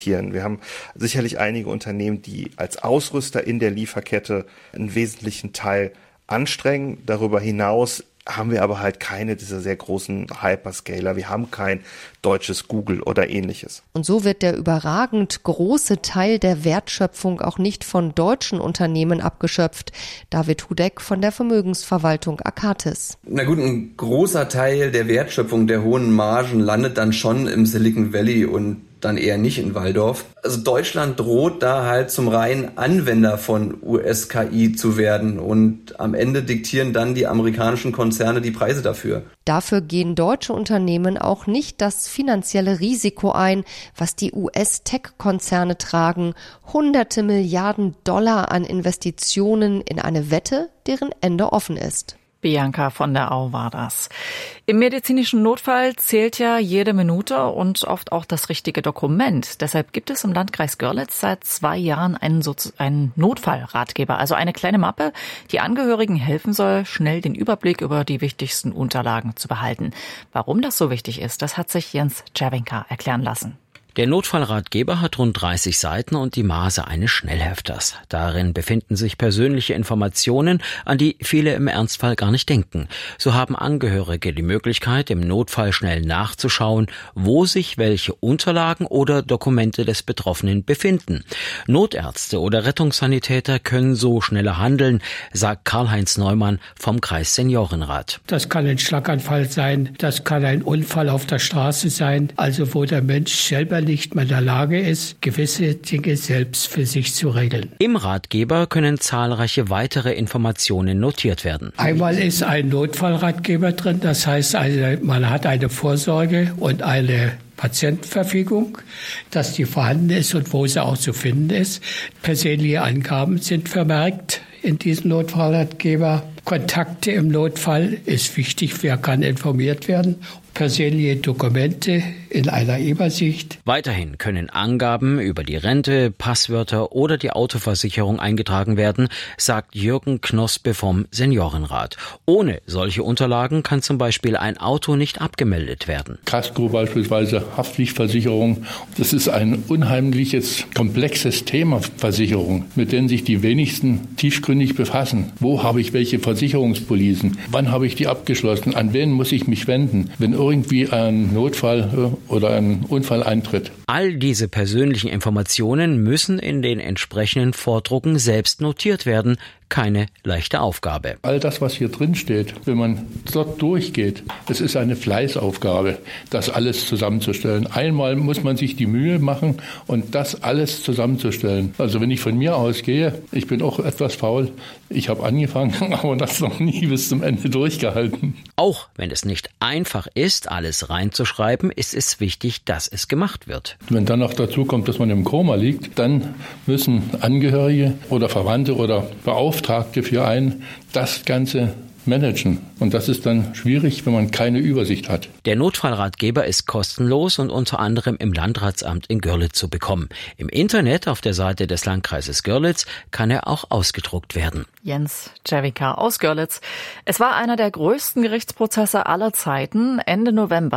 Wir haben sicherlich einige Unternehmen, die als Ausrüster in der Lieferkette einen wesentlichen Teil anstrengen. Darüber hinaus haben wir aber halt keine dieser sehr großen Hyperscaler. Wir haben kein deutsches Google oder ähnliches. Und so wird der überragend große Teil der Wertschöpfung auch nicht von deutschen Unternehmen abgeschöpft. David Hudek von der Vermögensverwaltung Akatis. Na gut, ein großer Teil der Wertschöpfung, der hohen Margen landet dann schon im Silicon Valley und dann eher nicht in Walldorf. Also Deutschland droht da halt zum reinen Anwender von US-KI zu werden und am Ende diktieren dann die amerikanischen Konzerne die Preise dafür. Dafür gehen deutsche Unternehmen auch nicht das finanzielle Risiko ein, was die US-Tech-Konzerne tragen. Hunderte Milliarden Dollar an Investitionen in eine Wette, deren Ende offen ist. Bianca von der Au war das. Im medizinischen Notfall zählt ja jede Minute und oft auch das richtige Dokument. Deshalb gibt es im Landkreis Görlitz seit 2 Jahren einen Notfallratgeber, also eine kleine Mappe, die Angehörigen helfen soll, schnell den Überblick über die wichtigsten Unterlagen zu behalten. Warum das so wichtig ist, das hat sich Jens Czerwinka erklären lassen. Der Notfallratgeber hat rund 30 Seiten und die Maße eines Schnellhefters. Darin befinden sich persönliche Informationen, an die viele im Ernstfall gar nicht denken. So haben Angehörige die Möglichkeit, im Notfall schnell nachzuschauen, wo sich welche Unterlagen oder Dokumente des Betroffenen befinden. Notärzte oder Rettungssanitäter können so schneller handeln, sagt Karl-Heinz Neumann vom Kreisseniorenrat. Das kann ein Schlaganfall sein, das kann ein Unfall auf der Straße sein, also wo der Mensch selber nicht mehr in der Lage ist, gewisse Dinge selbst für sich zu regeln. Im Ratgeber können zahlreiche weitere Informationen notiert werden. Einmal ist ein Notfallratgeber drin, das heißt, man hat eine Vorsorge und eine Patientenverfügung, dass die vorhanden ist und wo sie auch zu finden ist. Persönliche Angaben sind vermerkt in diesem Notfallratgeber. Kontakte im Notfall ist wichtig, wer kann informiert werden. Persönliche Dokumente in einer Übersicht. Weiterhin können Angaben über die Rente, Passwörter oder die Autoversicherung eingetragen werden, sagt Jürgen Knospe vom Seniorenrat. Ohne solche Unterlagen kann zum Beispiel ein Auto nicht abgemeldet werden. Kasko beispielsweise, Haftpflichtversicherung. Das ist ein unheimliches, komplexes Thema, Versicherung, mit denen sich die wenigsten tiefgründig befassen. Wo habe ich welche Versicherungspolisen? Wann habe ich die abgeschlossen? An wen muss ich mich wenden, wenn irgendwie ein Notfall oder ein Unfall eintritt? All diese persönlichen Informationen müssen in den entsprechenden Vordrucken selbst notiert werden. Keine leichte Aufgabe. All das, was hier drin steht, wenn man dort durchgeht, es ist eine Fleißaufgabe, das alles zusammenzustellen. Einmal muss man sich die Mühe machen und das alles zusammenzustellen. Also wenn ich von mir ausgehe, ich bin auch etwas faul. Ich habe angefangen, aber das noch nie bis zum Ende durchgehalten. Auch wenn es nicht einfach ist, alles reinzuschreiben, ist es wichtig, dass es gemacht wird. Wenn dann noch dazu kommt, dass man im Koma liegt, dann müssen Angehörige oder Verwandte oder Beauftragte für einen das Ganze managen. Und das ist dann schwierig, wenn man keine Übersicht hat. Der Notfallratgeber ist kostenlos und unter anderem im Landratsamt in Görlitz zu bekommen. Im Internet auf der Seite des Landkreises Görlitz kann er auch ausgedruckt werden. Jens Czerwinka aus Görlitz. Es war einer der größten Gerichtsprozesse aller Zeiten. Ende November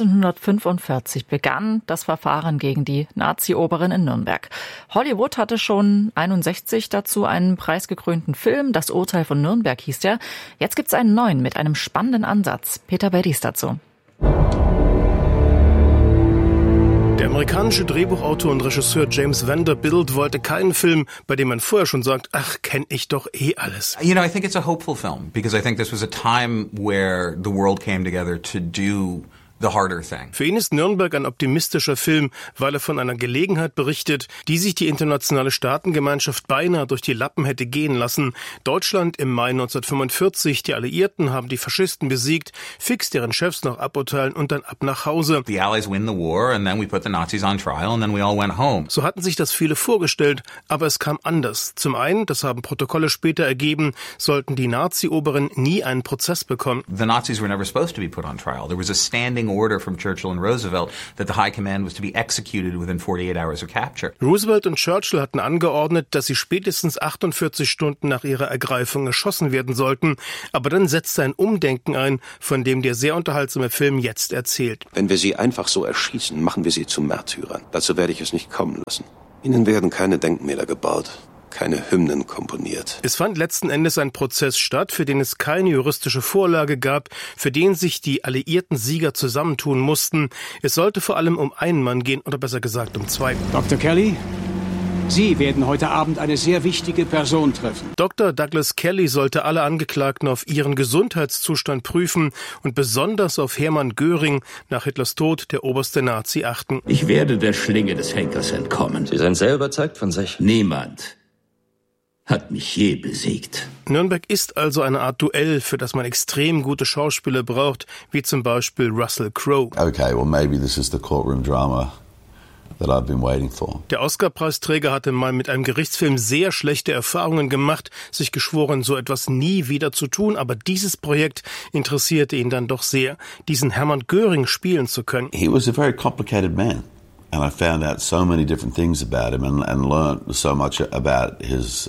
1945 begann das Verfahren gegen die Nazi-Oberin in Nürnberg. Hollywood hatte schon 1961 dazu einen preisgekrönten Film. Das Urteil von Nürnberg hieß der. Jetzt gibt's einen neuen mit einem spannenden Ansatz. Peter Beddies dazu. Der amerikanische Drehbuchautor und Regisseur James Vanderbilt wollte keinen Film, bei dem man vorher schon sagt, ach, kenn ich doch eh alles. You know, I think it's a hopeful film because I think this was a time where the world came together to do the harder thing. Für ihn ist Nürnberg ein optimistischer Film, weil er von einer Gelegenheit berichtet, die sich die internationale Staatengemeinschaft beinahe durch die Lappen hätte gehen lassen. Deutschland im Mai 1945, die Alliierten haben die Faschisten besiegt, fix deren Chefs noch aburteilen und dann ab nach Hause. The Allies win the war and then we put the Nazis on trial and then we all went home. So hatten sich das viele vorgestellt, aber es kam anders. Zum einen, das haben Protokolle später ergeben, sollten die Nazi-Oberen nie einen Prozess bekommen. The Nazis were never supposed to be put on trial. There was a standing standing order from Churchill and Roosevelt that the High Command was to be executed within 48 hours of capture. Roosevelt und Churchill hatten angeordnet, dass sie spätestens 48 Stunden nach ihrer Ergreifung erschossen werden sollten. Aber dann setzte ein Umdenken ein, von dem der sehr unterhaltsame Film jetzt erzählt. Wenn wir sie einfach so erschießen, machen wir sie zu Märtyrern. Dazu werde ich es nicht kommen lassen. Ihnen werden keine Denkmäler gebaut, keine Hymnen komponiert. Es fand letzten Endes ein Prozess statt, für den es keine juristische Vorlage gab, für den sich die alliierten Sieger zusammentun mussten. Es sollte vor allem um einen Mann gehen, oder besser gesagt um zwei. Dr. Kelly, Sie werden heute Abend eine sehr wichtige Person treffen. Dr. Douglas Kelly sollte alle Angeklagten auf ihren Gesundheitszustand prüfen und besonders auf Hermann Göring, nach Hitlers Tod der oberste Nazi, achten. Ich werde der Schlinge des Henkers entkommen. Sie sind sehr überzeugt von sich. Niemand hat mich je besiegt. Nürnberg ist also eine Art Duell, für das man extrem gute Schauspieler braucht, wie zum Beispiel Russell Crowe. Okay, well maybe this is the courtroom drama that I've been waiting for. Der Oscar-Preisträger hatte mal mit einem Gerichtsfilm sehr schlechte Erfahrungen gemacht, sich geschworen, so etwas nie wieder zu tun, aber dieses Projekt interessierte ihn dann doch sehr, diesen Hermann Göring spielen zu können. He was a very complicated man, and I found out so many different things about him and learned so much about his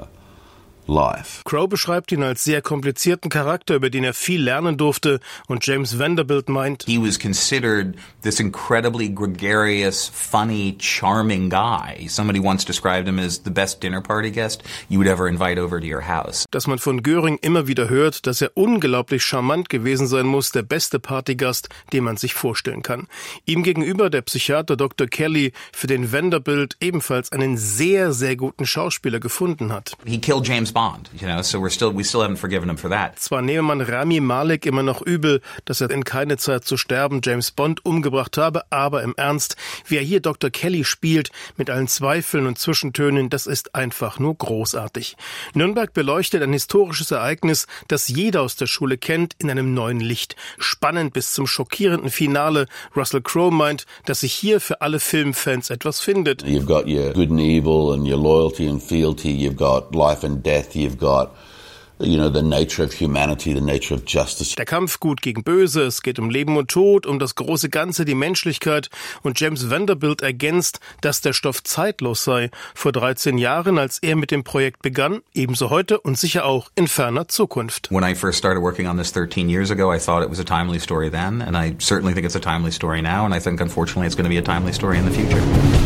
life. Crowe beschreibt ihn als sehr komplizierten Charakter, über den er viel lernen durfte, und James Vanderbilt meint, he was considered this incredibly gregarious, funny, charming guy. Somebody once described him as the best dinner party guest you would ever invite over to your house. Dass man von Göring immer wieder hört, dass er unglaublich charmant gewesen sein muss, der beste Partygast, den man sich vorstellen kann. Ihm gegenüber der Psychiater Dr. Kelly, für den Vanderbilt ebenfalls einen sehr, sehr guten Schauspieler gefunden hat. He killed James Bond, so we still haven't forgiven him for that. Zwar nehme man Rami Malek immer noch übel, dass er in Keine Zeit zu sterben James Bond umgebracht habe, aber im Ernst, wie er hier Dr. Kelly spielt, mit allen Zweifeln und Zwischentönen, das ist einfach nur großartig. Nürnberg beleuchtet ein historisches Ereignis, das jeder aus der Schule kennt, in einem neuen Licht. Spannend bis zum schockierenden Finale. Russell Crowe meint, dass sich hier für alle Filmfans etwas findet. You've got your good and evil and your loyalty and fealty, you've got life and death, you've got, the nature of humanity, the nature of justice. Der Kampf gut gegen böse, es geht um Leben und Tod, um das große Ganze, die Menschlichkeit, und James Vanderbilt ergänzt, dass der Stoff zeitlos sei. Vor 13 Jahren, als er mit dem Projekt begann, ebenso heute und sicher auch in ferner Zukunft. When I first started working on this 13 years ago, I thought it was a timely story then, and I certainly think it's a timely story now, and I think unfortunately it's going to be a timely story in the future.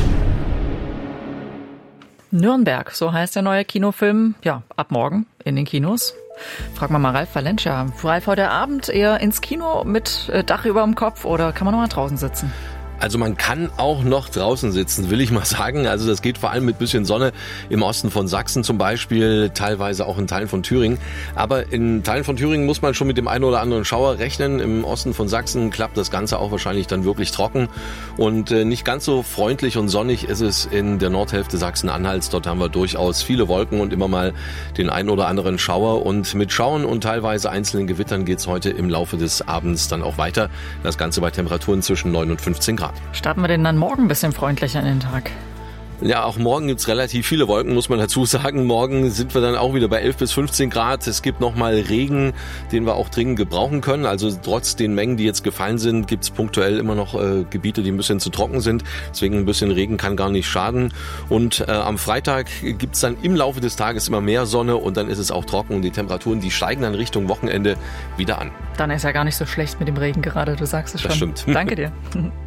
Nürnberg, so heißt der neue Kinofilm, ja, ab morgen in den Kinos. Fragen wir mal Ralf Valencia. Ralf, heute Abend eher ins Kino mit Dach über dem Kopf oder kann man noch mal draußen sitzen? Also man kann auch noch draußen sitzen, will ich mal sagen. Also das geht vor allem mit bisschen Sonne im Osten von Sachsen zum Beispiel, teilweise auch in Teilen von Thüringen. Aber in Teilen von Thüringen muss man schon mit dem einen oder anderen Schauer rechnen. Im Osten von Sachsen klappt das Ganze auch wahrscheinlich dann wirklich trocken. Und nicht ganz so freundlich und sonnig ist es in der Nordhälfte Sachsen-Anhalts. Dort haben wir durchaus viele Wolken und immer mal den einen oder anderen Schauer. Und mit Schauern und teilweise einzelnen Gewittern geht's heute im Laufe des Abends dann auch weiter. Das Ganze bei Temperaturen zwischen 9 und 15 Grad. Starten wir denn dann morgen ein bisschen freundlicher in den Tag? Ja, auch morgen gibt's relativ viele Wolken, muss man dazu sagen. Morgen sind wir dann auch wieder bei 11 bis 15 Grad. Es gibt nochmal Regen, den wir auch dringend gebrauchen können. Also trotz den Mengen, die jetzt gefallen sind, gibt's punktuell immer noch Gebiete, die ein bisschen zu trocken sind. Deswegen ein bisschen Regen kann gar nicht schaden. Und am Freitag gibt's dann im Laufe des Tages immer mehr Sonne und dann ist es auch trocken. Und die Temperaturen, die steigen dann Richtung Wochenende wieder an. Dann ist ja gar nicht so schlecht mit dem Regen gerade, du sagst es schon. Das stimmt. Danke dir.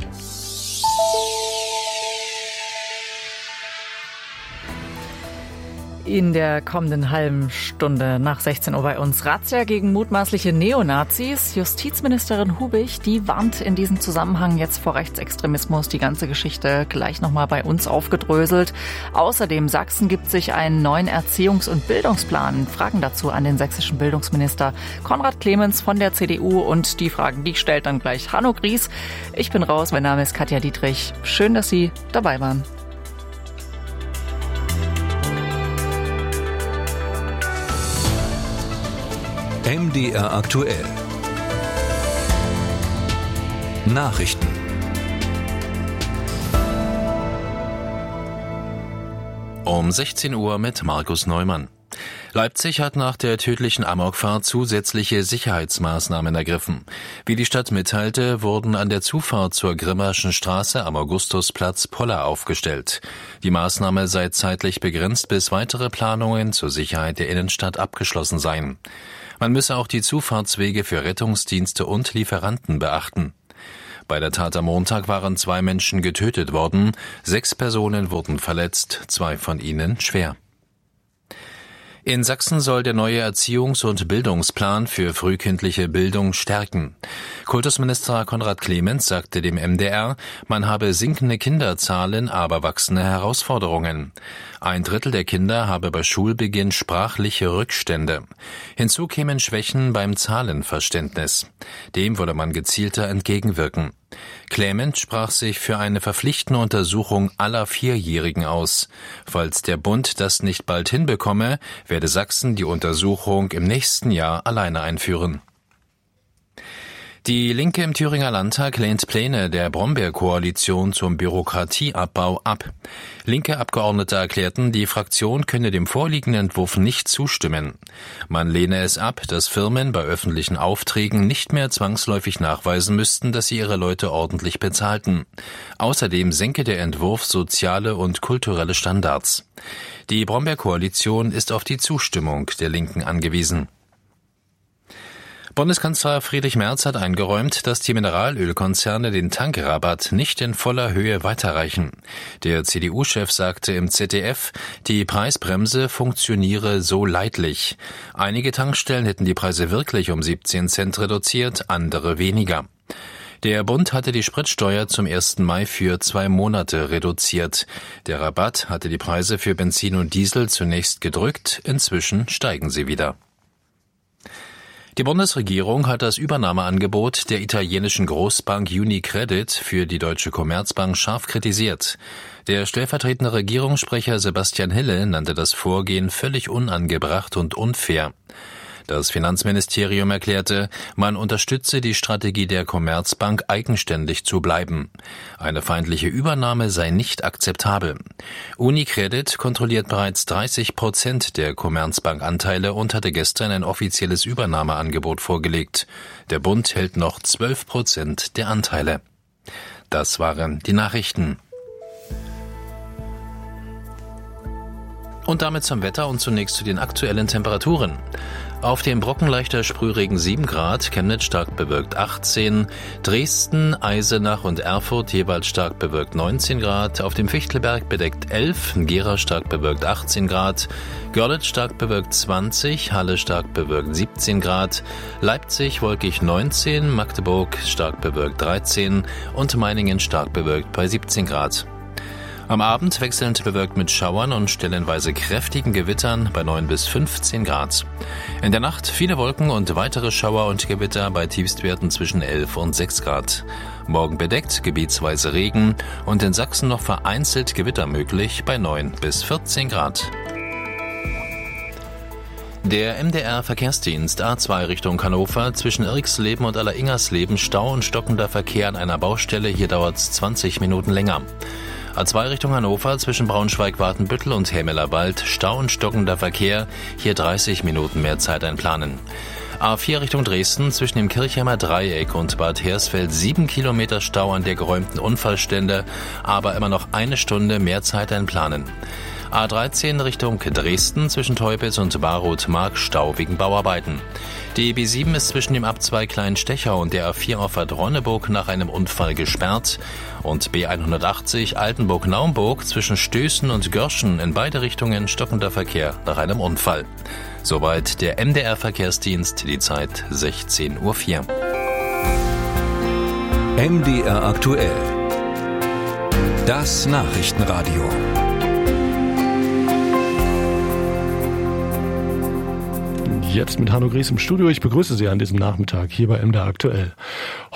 In der kommenden halben Stunde nach 16 Uhr bei uns Razzia gegen mutmaßliche Neonazis. Justizministerin Hubig, die warnt in diesem Zusammenhang jetzt vor Rechtsextremismus. Die ganze Geschichte gleich nochmal bei uns aufgedröselt. Außerdem, Sachsen gibt sich einen neuen Erziehungs- und Bildungsplan. Fragen dazu an den sächsischen Bildungsminister Konrad Clemens von der CDU. Und die Fragen, die stellt dann gleich Hanno Gries. Ich bin raus, mein Name ist Katja Dietrich. Schön, dass Sie dabei waren. MDR aktuell. Nachrichten. Um 16 Uhr mit Markus Neumann. Leipzig hat nach der tödlichen Amokfahrt zusätzliche Sicherheitsmaßnahmen ergriffen. Wie die Stadt mitteilte, wurden an der Zufahrt zur Grimmerschen Straße am Augustusplatz Poller aufgestellt. Die Maßnahme sei zeitlich begrenzt, bis weitere Planungen zur Sicherheit der Innenstadt abgeschlossen seien. Man müsse auch die Zufahrtswege für Rettungsdienste und Lieferanten beachten. Bei der Tat am Montag waren 2 Menschen getötet worden, 6 Personen wurden verletzt, 2 von ihnen schwer. In Sachsen soll der neue Erziehungs- und Bildungsplan für frühkindliche Bildung stärken. Kultusminister Konrad Clemens sagte dem MDR, man habe sinkende Kinderzahlen, aber wachsende Herausforderungen. 1/3 der Kinder habe bei Schulbeginn sprachliche Rückstände. Hinzu kämen Schwächen beim Zahlenverständnis. Dem wolle man gezielter entgegenwirken. Clemens sprach sich für eine verpflichtende Untersuchung aller 4-Jährigen aus. Falls der Bund das nicht bald hinbekomme, werde Sachsen die Untersuchung im nächsten Jahr alleine einführen. Die Linke im Thüringer Landtag lehnt Pläne der Brombeer-Koalition zum Bürokratieabbau ab. Linke Abgeordnete erklärten, die Fraktion könne dem vorliegenden Entwurf nicht zustimmen. Man lehne es ab, dass Firmen bei öffentlichen Aufträgen nicht mehr zwangsläufig nachweisen müssten, dass sie ihre Leute ordentlich bezahlten. Außerdem senke der Entwurf soziale und kulturelle Standards. Die Brombeer-Koalition ist auf die Zustimmung der Linken angewiesen. Bundeskanzler Friedrich Merz hat eingeräumt, dass die Mineralölkonzerne den Tankrabatt nicht in voller Höhe weiterreichen. Der CDU-Chef sagte im ZDF, die Preisbremse funktioniere so leidlich. Einige Tankstellen hätten die Preise wirklich um 17 Cent reduziert, andere weniger. Der Bund hatte die Spritsteuer zum 1. Mai für 2 Monate reduziert. Der Rabatt hatte die Preise für Benzin und Diesel zunächst gedrückt, inzwischen steigen sie wieder. Die Bundesregierung hat das Übernahmeangebot der italienischen Großbank UniCredit für die Deutsche Commerzbank scharf kritisiert. Der stellvertretende Regierungssprecher Sebastian Hille nannte das Vorgehen völlig unangebracht und unfair. Das Finanzministerium erklärte, man unterstütze die Strategie der Commerzbank, eigenständig zu bleiben. Eine feindliche Übernahme sei nicht akzeptabel. UniCredit kontrolliert bereits 30% der Commerzbank-Anteile und hatte gestern ein offizielles Übernahmeangebot vorgelegt. Der Bund hält noch 12% der Anteile. Das waren die Nachrichten. Und damit zum Wetter und zunächst zu den aktuellen Temperaturen. Auf dem Brocken leichter Sprühregen 7 Grad, Chemnitz stark bewölkt 18, Dresden, Eisenach und Erfurt jeweils stark bewölkt 19 Grad, auf dem Fichtelberg bedeckt 11, Gera stark bewölkt 18 Grad, Görlitz stark bewölkt 20, Halle stark bewölkt 17 Grad, Leipzig wolkig 19, Magdeburg stark bewölkt 13 und Meiningen stark bewölkt bei 17 Grad. Am Abend wechselnd bewölkt mit Schauern und stellenweise kräftigen Gewittern bei 9 bis 15 Grad. In der Nacht viele Wolken und weitere Schauer und Gewitter bei Tiefstwerten zwischen 11 und 6 Grad. Morgen bedeckt, gebietsweise Regen und in Sachsen noch vereinzelt Gewitter möglich bei 9 bis 14 Grad. Der MDR-Verkehrsdienst A2 Richtung Hannover zwischen Irxleben und Alleringersleben Stau und stockender Verkehr an einer Baustelle. Hier dauert es 20 Minuten länger. A2 Richtung Hannover zwischen Braunschweig-Watenbüttel und Hämelerwald Stau und stockender Verkehr. Hier 30 Minuten mehr Zeit einplanen. A4 Richtung Dresden zwischen dem Kirchheimer Dreieck und Bad Hersfeld 7 Kilometer Stau an der geräumten Unfallstelle, aber immer noch 1 Stunde mehr Zeit einplanen. A13 Richtung Dresden zwischen Teupitz und Baroth-Mark Stau wegen Bauarbeiten. Die B7 ist zwischen dem Abzweig Kleinstechau und der A4 auf Bad Ronneburg nach einem Unfall gesperrt und B180 Altenburg-Naumburg zwischen Stößen und Görschen in beide Richtungen stockender Verkehr nach einem Unfall. Soweit der MDR-Verkehrsdienst, die Zeit 16:04 Uhr. MDR aktuell. Das Nachrichtenradio. Jetzt mit Hanno Gries im Studio. Ich begrüße Sie an diesem Nachmittag hier bei MDR aktuell.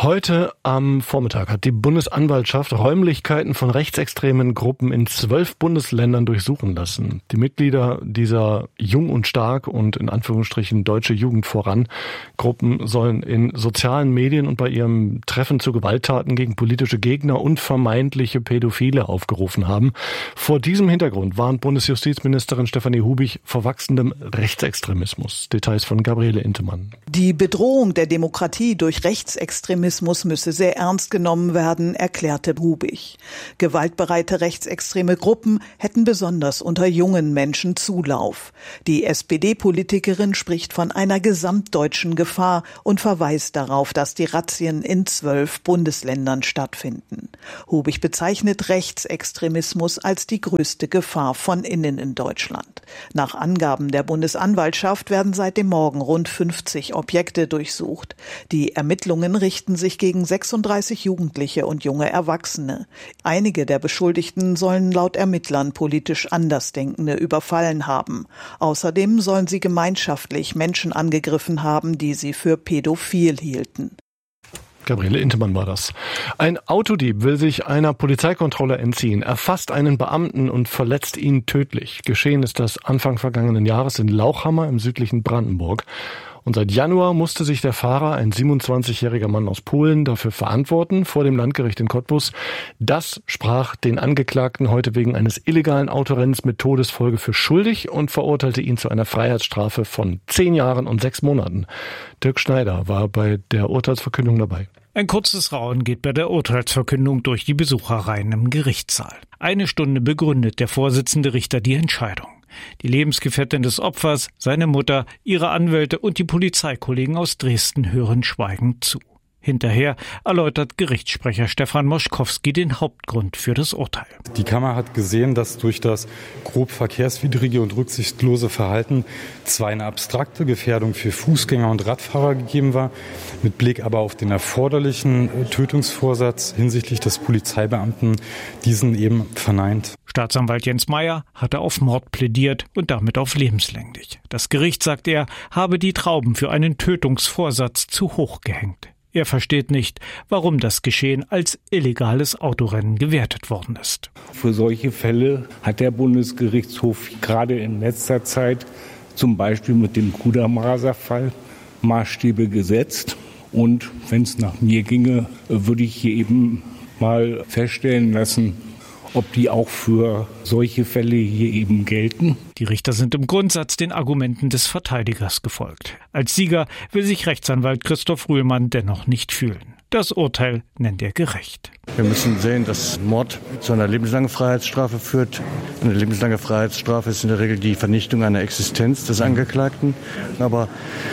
Heute am Vormittag hat die Bundesanwaltschaft Räumlichkeiten von rechtsextremen Gruppen in 12 Bundesländern durchsuchen lassen. Die Mitglieder dieser Jung und Stark und in Anführungsstrichen Deutsche Jugend voran Gruppen sollen in sozialen Medien und bei ihrem Treffen zu Gewalttaten gegen politische Gegner und vermeintliche Pädophile aufgerufen haben. Vor diesem Hintergrund warnt Bundesjustizministerin Stefanie Hubich vor wachsendem Rechtsextremismus. Details von Gabriele Intemann. Die Bedrohung der Demokratie durch Rechtsextremismus müsse sehr ernst genommen werden, erklärte Hubich. Gewaltbereite rechtsextreme Gruppen hätten besonders unter jungen Menschen Zulauf. Die SPD-Politikerin spricht von einer gesamtdeutschen Gefahr und verweist darauf, dass die Razzien in 12 Bundesländern stattfinden. Hubich bezeichnet Rechtsextremismus als die größte Gefahr von innen in Deutschland. Nach Angaben der Bundesanwaltschaft werden seit dem Morgen rund 50 Objekte durchsucht. Die Ermittlungen richten sich gegen 36 Jugendliche und junge Erwachsene. Einige der Beschuldigten sollen laut Ermittlern politisch Andersdenkende überfallen haben. Außerdem sollen sie gemeinschaftlich Menschen angegriffen haben, die sie für pädophil hielten. Gabriele Intemann war das. Ein Autodieb will sich einer Polizeikontrolle entziehen, erfasst einen Beamten und verletzt ihn tödlich. Geschehen ist das Anfang vergangenen Jahres in Lauchhammer im südlichen Brandenburg. Und seit Januar musste sich der Fahrer, ein 27-jähriger Mann aus Polen, dafür verantworten vor dem Landgericht in Cottbus. Das sprach den Angeklagten heute wegen eines illegalen Autorennens mit Todesfolge für schuldig und verurteilte ihn zu einer Freiheitsstrafe von 10 Jahren und 6 Monaten. Dirk Schneider war bei der Urteilsverkündung dabei. Ein kurzes Raunen geht bei der Urteilsverkündung durch die Besucherreihen im Gerichtssaal. 1 Stunde begründet der Vorsitzende Richter die Entscheidung. Die Lebensgefährtin des Opfers, seine Mutter, ihre Anwälte und die Polizeikollegen aus Dresden hören schweigend zu. Hinterher erläutert Gerichtssprecher Stefan Moschkowski den Hauptgrund für das Urteil. Die Kammer hat gesehen, dass durch das grob verkehrswidrige und rücksichtslose Verhalten zwar eine abstrakte Gefährdung für Fußgänger und Radfahrer gegeben war, mit Blick aber auf den erforderlichen Tötungsvorsatz hinsichtlich des Polizeibeamten diesen eben verneint. Staatsanwalt Jens Meyer hatte auf Mord plädiert und damit auf lebenslänglich. Das Gericht, sagt er, habe die Trauben für einen Tötungsvorsatz zu hoch gehängt. Er versteht nicht, warum das Geschehen als illegales Autorennen gewertet worden ist. Für solche Fälle hat der Bundesgerichtshof gerade in letzter Zeit, zum Beispiel mit dem Kudermaser-Fall, Maßstäbe gesetzt. Und wenn es nach mir ginge, würde ich hier eben mal feststellen lassen, ob die auch für solche Fälle hier eben gelten. Die Richter sind im Grundsatz den Argumenten des Verteidigers gefolgt. Als Sieger will sich Rechtsanwalt Christoph Rühlmann dennoch nicht fühlen. Das Urteil nennt er gerecht. Wir müssen sehen, dass Mord zu einer lebenslangen Freiheitsstrafe führt. Eine lebenslange Freiheitsstrafe ist in der Regel die Vernichtung einer Existenz des Angeklagten. Aber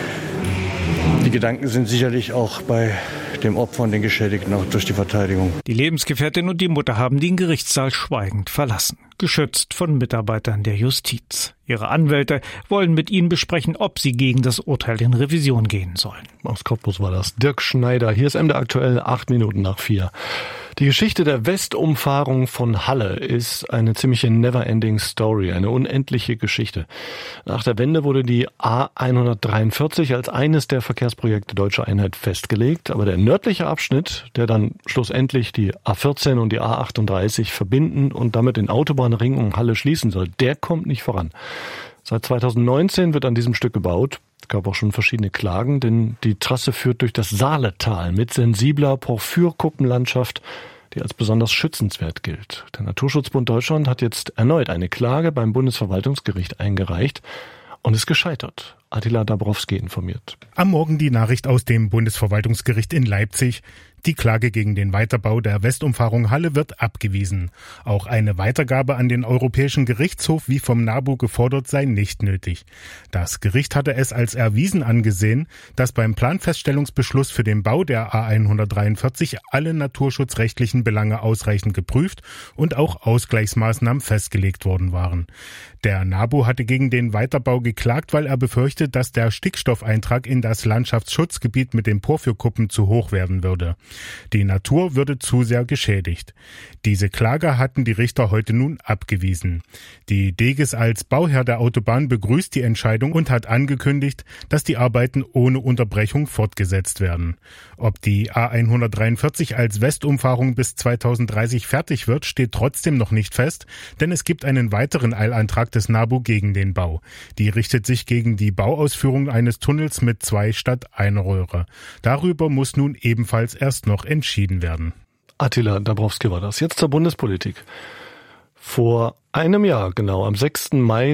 die Gedanken sind sicherlich auch bei dem Opfer und den Geschädigten auch durch die Verteidigung. Die Lebensgefährtin und die Mutter haben den Gerichtssaal schweigend verlassen, geschützt von Mitarbeitern der Justiz. Ihre Anwälte wollen mit ihnen besprechen, ob sie gegen das Urteil in Revision gehen sollen. Aus Cottbus war das Dirk Schneider. Hier ist MDR aktuell 8 Minuten nach 4. Die Geschichte der Westumfahrung von Halle ist eine ziemliche never-ending Story, eine unendliche Geschichte. Nach der Wende wurde die A143 als eines der Verkehrsprojekte Deutscher Einheit festgelegt, aber der nördliche Abschnitt, der dann schlussendlich die A14 und die A38 verbinden und damit den Autobahnring um Halle schließen soll, der kommt nicht voran. Seit 2019 wird an diesem Stück gebaut. Es gab auch schon verschiedene Klagen, denn die Trasse führt durch das Saaletal mit sensibler Porphyrkuppenlandschaft, die als besonders schützenswert gilt. Der Naturschutzbund Deutschland hat jetzt erneut eine Klage beim Bundesverwaltungsgericht eingereicht und ist gescheitert. Attila Dabrowski informiert. Am Morgen die Nachricht aus dem Bundesverwaltungsgericht in Leipzig. Die Klage gegen den Weiterbau der Westumfahrung Halle wird abgewiesen. Auch eine Weitergabe an den Europäischen Gerichtshof wie vom NABU gefordert sei nicht nötig. Das Gericht hatte es als erwiesen angesehen, dass beim Planfeststellungsbeschluss für den Bau der A143 alle naturschutzrechtlichen Belange ausreichend geprüft und auch Ausgleichsmaßnahmen festgelegt worden waren. Der NABU hatte gegen den Weiterbau geklagt, weil er befürchtet, dass der Stickstoffeintrag in das Landschaftsschutzgebiet mit den Porphyrkuppen zu hoch werden würde. Die Natur würde zu sehr geschädigt. Diese Klage hatten die Richter heute nun abgewiesen. Die Deges als Bauherr der Autobahn begrüßt die Entscheidung und hat angekündigt, dass die Arbeiten ohne Unterbrechung fortgesetzt werden. Ob die A143 als Westumfahrung bis 2030 fertig wird, steht trotzdem noch nicht fest, denn es gibt einen weiteren Eilantrag des NABU gegen den Bau. Die richtet sich gegen die Bauausführung eines Tunnels mit 2 statt einer Röhre. Darüber muss nun ebenfalls erst noch entschieden werden. Attila Dabrowski war das. Jetzt zur Bundespolitik. Vor einem Jahr, genau, am 6. Mai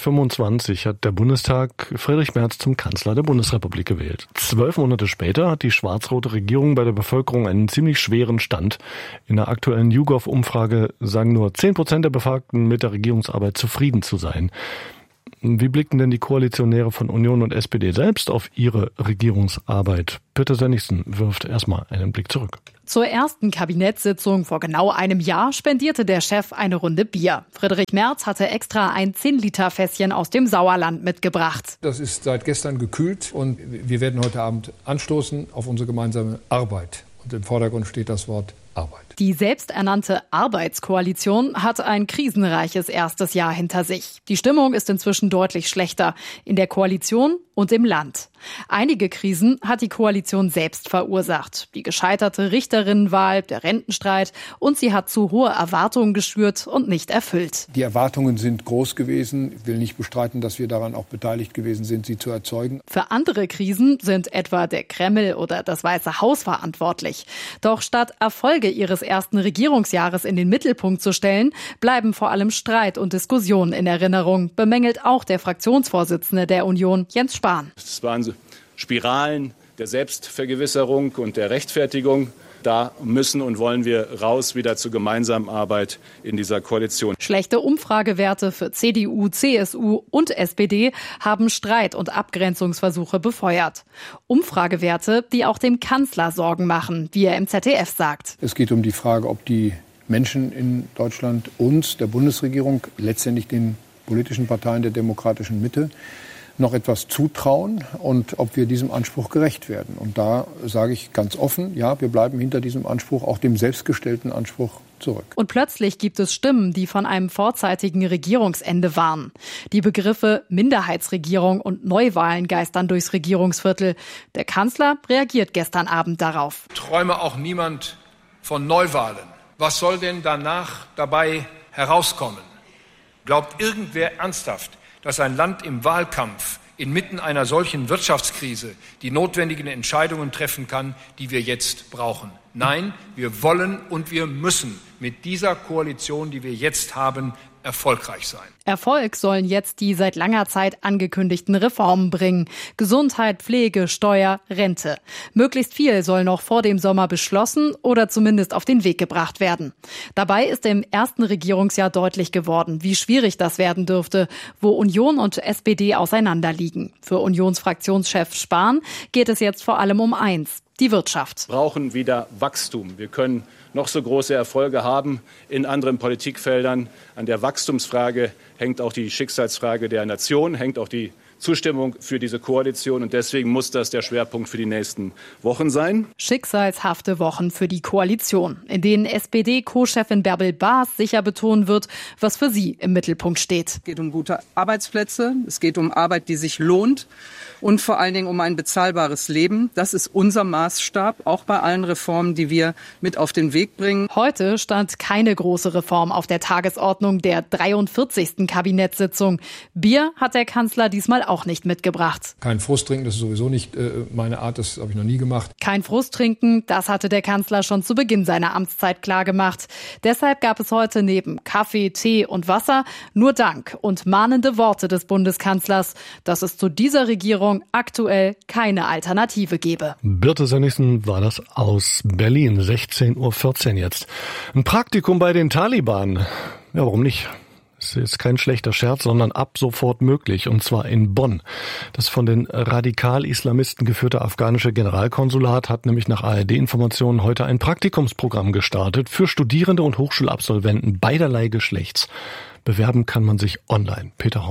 2025 hat der Bundestag Friedrich Merz zum Kanzler der Bundesrepublik gewählt. 12 Monate später hat die schwarz-rote Regierung bei der Bevölkerung einen ziemlich schweren Stand. In der aktuellen YouGov-Umfrage sagen nur 10% der Befragten, mit der Regierungsarbeit zufrieden zu sein. Wie blicken denn die Koalitionäre von Union und SPD selbst auf ihre Regierungsarbeit? Peter Sönnigsen wirft erstmal einen Blick zurück. Zur ersten Kabinettssitzung vor genau einem Jahr spendierte der Chef eine Runde Bier. Friedrich Merz hatte extra ein 10-Liter-Fässchen aus dem Sauerland mitgebracht. Das ist seit gestern gekühlt und wir werden heute Abend anstoßen auf unsere gemeinsame Arbeit. Und im Vordergrund steht das Wort Arbeit. Die selbsternannte Arbeitskoalition hat ein krisenreiches erstes Jahr hinter sich. Die Stimmung ist inzwischen deutlich schlechter in der Koalition und im Land. Einige Krisen hat die Koalition selbst verursacht. Die gescheiterte Richterinnenwahl, der Rentenstreit und sie hat zu hohe Erwartungen geschürt und nicht erfüllt. Die Erwartungen sind groß gewesen. Ich will nicht bestreiten, dass wir daran auch beteiligt gewesen sind, sie zu erzeugen. Für andere Krisen sind etwa der Kreml oder das Weiße Haus verantwortlich. Doch statt Erfolge ihres ersten Regierungsjahres in den Mittelpunkt zu stellen, bleiben vor allem Streit und Diskussionen in Erinnerung, bemängelt auch der Fraktionsvorsitzende der Union, Jens Spahn. Es waren Spiralen der Selbstvergewisserung und der Rechtfertigung. Da müssen und wollen wir raus wieder zur gemeinsamen Arbeit in dieser Koalition. Schlechte Umfragewerte für CDU, CSU und SPD haben Streit und Abgrenzungsversuche befeuert. Umfragewerte, die auch dem Kanzler Sorgen machen, wie er im ZDF sagt. Es geht um die Frage, ob die Menschen in Deutschland uns, der Bundesregierung, letztendlich den politischen Parteien der demokratischen Mitte, noch etwas zutrauen und ob wir diesem Anspruch gerecht werden. Und da sage ich ganz offen, ja, wir bleiben hinter diesem Anspruch, auch dem selbstgestellten Anspruch, zurück. Und plötzlich gibt es Stimmen, die von einem vorzeitigen Regierungsende warnen. Die Begriffe Minderheitsregierung und Neuwahlen geistern durchs Regierungsviertel. Der Kanzler reagiert gestern Abend darauf. Träume auch niemand von Neuwahlen. Was soll denn danach dabei herauskommen? Glaubt irgendwer ernsthaft, dass ein Land im Wahlkampf inmitten einer solchen Wirtschaftskrise die notwendigen Entscheidungen treffen kann, die wir jetzt brauchen? Nein, wir wollen und wir müssen mit dieser Koalition, die wir jetzt haben, erfolgreich sein. Erfolg sollen jetzt die seit langer Zeit angekündigten Reformen bringen. Gesundheit, Pflege, Steuer, Rente. Möglichst viel soll noch vor dem Sommer beschlossen oder zumindest auf den Weg gebracht werden. Dabei ist im ersten Regierungsjahr deutlich geworden, wie schwierig das werden dürfte, wo Union und SPD auseinanderliegen. Für Unionsfraktionschef Spahn geht es jetzt vor allem um eins: die Wirtschaft. Wir brauchen wieder Wachstum. Wir können noch so große Erfolge haben in anderen Politikfeldern. An der Wachstumsfrage hängt auch die Schicksalsfrage der Nation, hängt auch die Zustimmung für diese Koalition. Und deswegen muss das der Schwerpunkt für die nächsten Wochen sein. Schicksalshafte Wochen für die Koalition, in denen SPD-Co-Chefin Bärbel Baas sicher betonen wird, was für sie im Mittelpunkt steht. Es geht um gute Arbeitsplätze, es geht um Arbeit, die sich lohnt und vor allen Dingen um ein bezahlbares Leben. Das ist unser Maßstab, auch bei allen Reformen, die wir mit auf den Weg bringen. Heute stand keine große Reform auf der Tagesordnung der 43. Kabinettssitzung. Bier hat der Kanzler diesmal auch nicht mitgebracht. Kein Frust trinken, das ist sowieso nicht meine Art, das habe ich noch nie gemacht. Kein Frust trinken, das hatte der Kanzler schon zu Beginn seiner Amtszeit klargemacht. Deshalb gab es heute neben Kaffee, Tee und Wasser nur Dank und mahnende Worte des Bundeskanzlers, dass es zu dieser Regierung aktuell keine Alternative gebe. Birte Sönnigsen war das aus Berlin, 16:14 Uhr jetzt. Ein Praktikum bei den Taliban. Ja, warum nicht? Das ist jetzt kein schlechter Scherz, sondern ab sofort möglich, und zwar in Bonn. Das von den Radikal-Islamisten geführte afghanische Generalkonsulat hat nämlich nach ARD-Informationen heute ein Praktikumsprogramm gestartet für Studierende und Hochschulabsolventen beiderlei Geschlechts. Bewerben kann man sich online. Peter Hornung.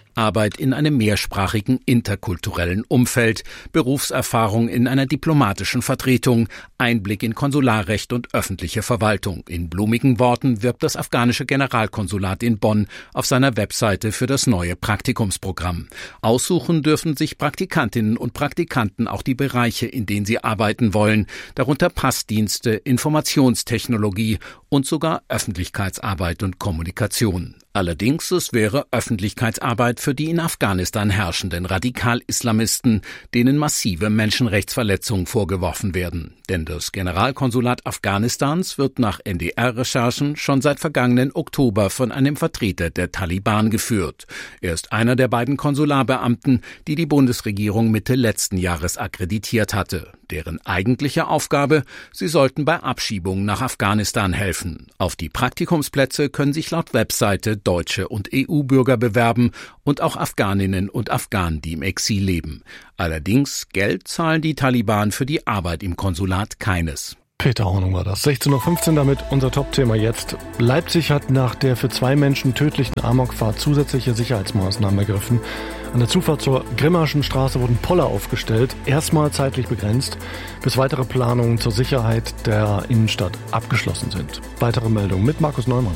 Arbeit in einem mehrsprachigen interkulturellen Umfeld, Berufserfahrung in einer diplomatischen Vertretung, Einblick in Konsularrecht und öffentliche Verwaltung. In blumigen Worten wirbt das afghanische Generalkonsulat in Bonn auf seiner Webseite für das neue Praktikumsprogramm. Aussuchen dürfen sich Praktikantinnen und Praktikanten auch die Bereiche, in denen sie arbeiten wollen, darunter Passdienste, Informationstechnologie und sogar Öffentlichkeitsarbeit und Kommunikation. Allerdings, es wäre Öffentlichkeitsarbeit für die in Afghanistan herrschenden Radikal-Islamisten, denen massive Menschenrechtsverletzungen vorgeworfen werden. Denn das Generalkonsulat Afghanistans wird nach NDR-Recherchen schon seit vergangenen Oktober von einem Vertreter der Taliban geführt. Er ist einer der beiden Konsularbeamten, die die Bundesregierung Mitte letzten Jahres akkreditiert hatte. Deren eigentliche Aufgabe, sie sollten bei Abschiebungen nach Afghanistan helfen. Auf die Praktikumsplätze können sich laut Webseite deutsche und EU-Bürger bewerben und auch Afghaninnen und Afghanen, die im Exil leben. Allerdings Geld zahlen die Taliban für die Arbeit im Konsulat keines. Peter Hornung war das. 16.15 Uhr damit unser Top-Thema jetzt. Leipzig hat nach der für 2 Menschen tödlichen Amokfahrt zusätzliche Sicherheitsmaßnahmen ergriffen. An der Zufahrt zur Grimmaschen Straße wurden Poller aufgestellt, erstmal zeitlich begrenzt, bis weitere Planungen zur Sicherheit der Innenstadt abgeschlossen sind. Weitere Meldungen mit Markus Neumann.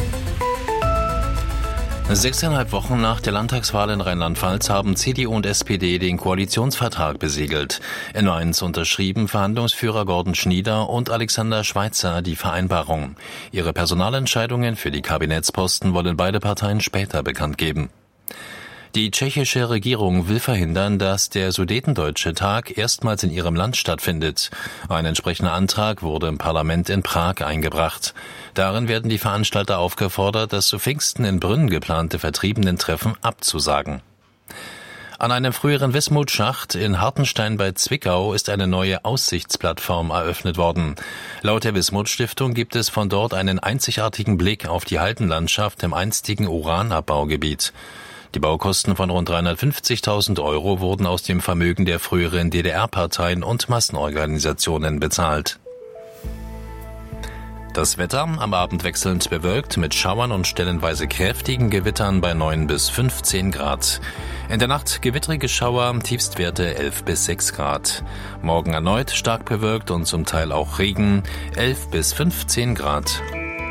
6,5 Wochen nach der Landtagswahl in Rheinland-Pfalz haben CDU und SPD den Koalitionsvertrag besiegelt. In Mainz unterschrieben Verhandlungsführer Gordon Schnieder und Alexander Schweitzer die Vereinbarung. Ihre Personalentscheidungen für die Kabinettsposten wollen beide Parteien später bekannt geben. Die tschechische Regierung will verhindern, dass der Sudetendeutsche Tag erstmals in ihrem Land stattfindet. Ein entsprechender Antrag wurde im Parlament in Prag eingebracht. Darin werden die Veranstalter aufgefordert, das zu Pfingsten in Brünn geplante Vertriebenen-Treffen abzusagen. An einem früheren Wismutschacht in Hartenstein bei Zwickau ist eine neue Aussichtsplattform eröffnet worden. Laut der Wismut-Stiftung gibt es von dort einen einzigartigen Blick auf die Haldenlandschaft im einstigen Uranabbaugebiet. Die Baukosten von rund 350.000 € wurden aus dem Vermögen der früheren DDR-Parteien und Massenorganisationen bezahlt. Das Wetter am Abend wechselnd bewölkt mit Schauern und stellenweise kräftigen Gewittern bei 9 bis 15 Grad. In der Nacht gewittrige Schauer, Tiefstwerte 11 bis 6 Grad. Morgen erneut stark bewölkt und zum Teil auch Regen, 11 bis 15 Grad.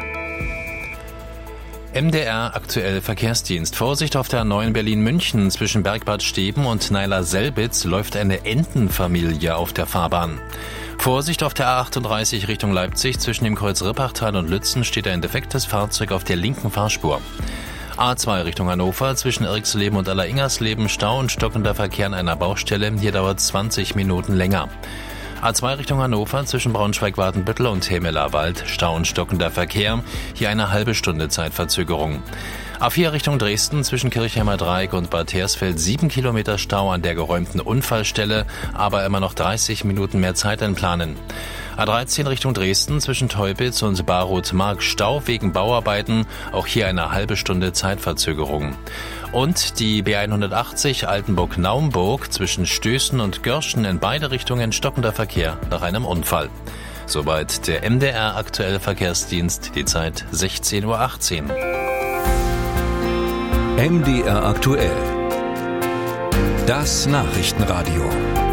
MDR aktuell Verkehrsdienst. Vorsicht auf der A9 Berlin-München zwischen Bergbad Steben und Neiler-Selbitz läuft eine Entenfamilie auf der Fahrbahn. Vorsicht auf der A38 Richtung Leipzig zwischen dem Kreuz Rippachtal und Lützen steht ein defektes Fahrzeug auf der linken Fahrspur. A2 Richtung Hannover zwischen Irxleben und Aller-Ingersleben Stau und stockender Verkehr an einer Baustelle. Hier dauert 20 Minuten länger. A2 Richtung Hannover zwischen Braunschweig-Wadenbüttel und Hemelerwald, Stau und stockender Verkehr, hier eine halbe Stunde Zeitverzögerung. A4 Richtung Dresden zwischen Kirchheimer Dreieck und Bad Hersfeld 7 Kilometer Stau an der geräumten Unfallstelle, aber immer noch 30 Minuten mehr Zeit einplanen. A13 Richtung Dresden zwischen Teupitz und Baroth-Mark Stau wegen Bauarbeiten, auch hier eine halbe Stunde Zeitverzögerung. Und die B180 Altenburg-Naumburg zwischen Stößen und Görschen in beide Richtungen stockender Verkehr nach einem Unfall. Soweit der MDR aktuelle Verkehrsdienst, die Zeit 16:18 Uhr. MDR aktuell. Das Nachrichtenradio.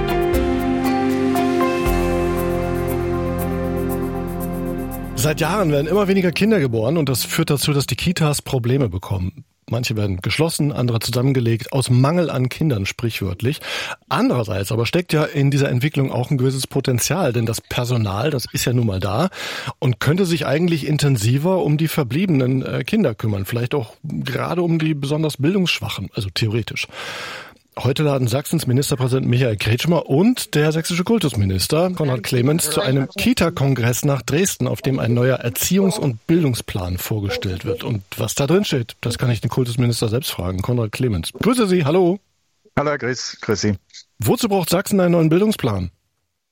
Seit Jahren werden immer weniger Kinder geboren und das führt dazu, dass die Kitas Probleme bekommen. Manche werden geschlossen, andere zusammengelegt, aus Mangel an Kindern sprichwörtlich. Andererseits aber steckt ja in dieser Entwicklung auch ein gewisses Potenzial, denn das Personal, das ist ja nun mal da und könnte sich eigentlich intensiver um die verbliebenen Kinder kümmern, vielleicht auch gerade um die besonders bildungsschwachen, also theoretisch. Heute laden Sachsens Ministerpräsident Michael Kretschmer und der sächsische Kultusminister Konrad Clemens zu einem Kita-Kongress nach Dresden, auf dem ein neuer Erziehungs- und Bildungsplan vorgestellt wird. Und was da drin steht, das kann ich den Kultusminister selbst fragen. Konrad Clemens. Grüße Sie, hallo. Hallo, Herr Grüß Sie. Wozu braucht Sachsen einen neuen Bildungsplan?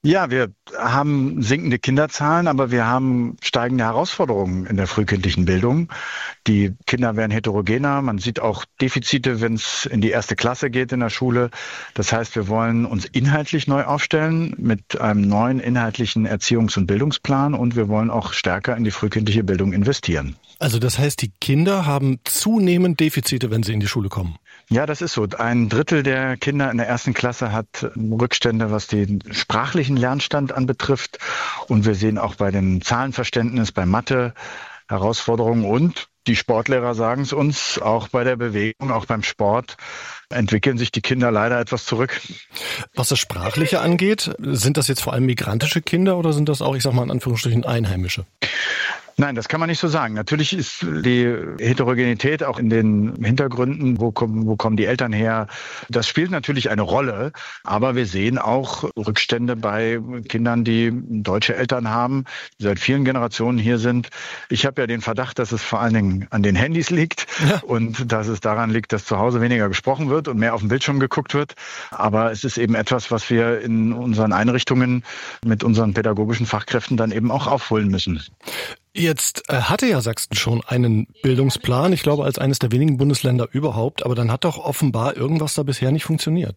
Ja, wir haben sinkende Kinderzahlen, aber wir haben steigende Herausforderungen in der frühkindlichen Bildung. Die Kinder werden heterogener. Man sieht auch Defizite, wenn es in die 1. Klasse geht in der Schule. Das heißt, wir wollen uns inhaltlich neu aufstellen mit einem neuen inhaltlichen Erziehungs- und Bildungsplan und wir wollen auch stärker in die frühkindliche Bildung investieren. Also das heißt, die Kinder haben zunehmend Defizite, wenn sie in die Schule kommen? Ja, das ist so. 1/3 der Kinder in der 1. Klasse hat Rückstände, was den sprachlichen Lernstand anbetrifft. Und wir sehen auch bei dem Zahlenverständnis, bei Mathe Herausforderungen. Und die Sportlehrer sagen es uns, auch bei der Bewegung, auch beim Sport entwickeln sich die Kinder leider etwas zurück. Was das Sprachliche angeht, sind das jetzt vor allem migrantische Kinder oder sind das auch, ich sag mal in Anführungsstrichen, Einheimische? Nein, das kann man nicht so sagen. Natürlich ist die Heterogenität auch in den Hintergründen, wo kommen die Eltern her, das spielt natürlich eine Rolle. Aber wir sehen auch Rückstände bei Kindern, die deutsche Eltern haben, die seit vielen Generationen hier sind. Ich habe ja den Verdacht, dass es vor allen Dingen an den Handys liegt und dass es daran liegt, dass zu Hause weniger gesprochen wird und mehr auf den Bildschirm geguckt wird. Aber es ist eben etwas, was wir in unseren Einrichtungen mit unseren pädagogischen Fachkräften dann eben auch aufholen müssen. Jetzt hatte ja Sachsen schon einen Bildungsplan, ich glaube als eines der wenigen Bundesländer überhaupt, aber dann hat doch offenbar irgendwas da bisher nicht funktioniert.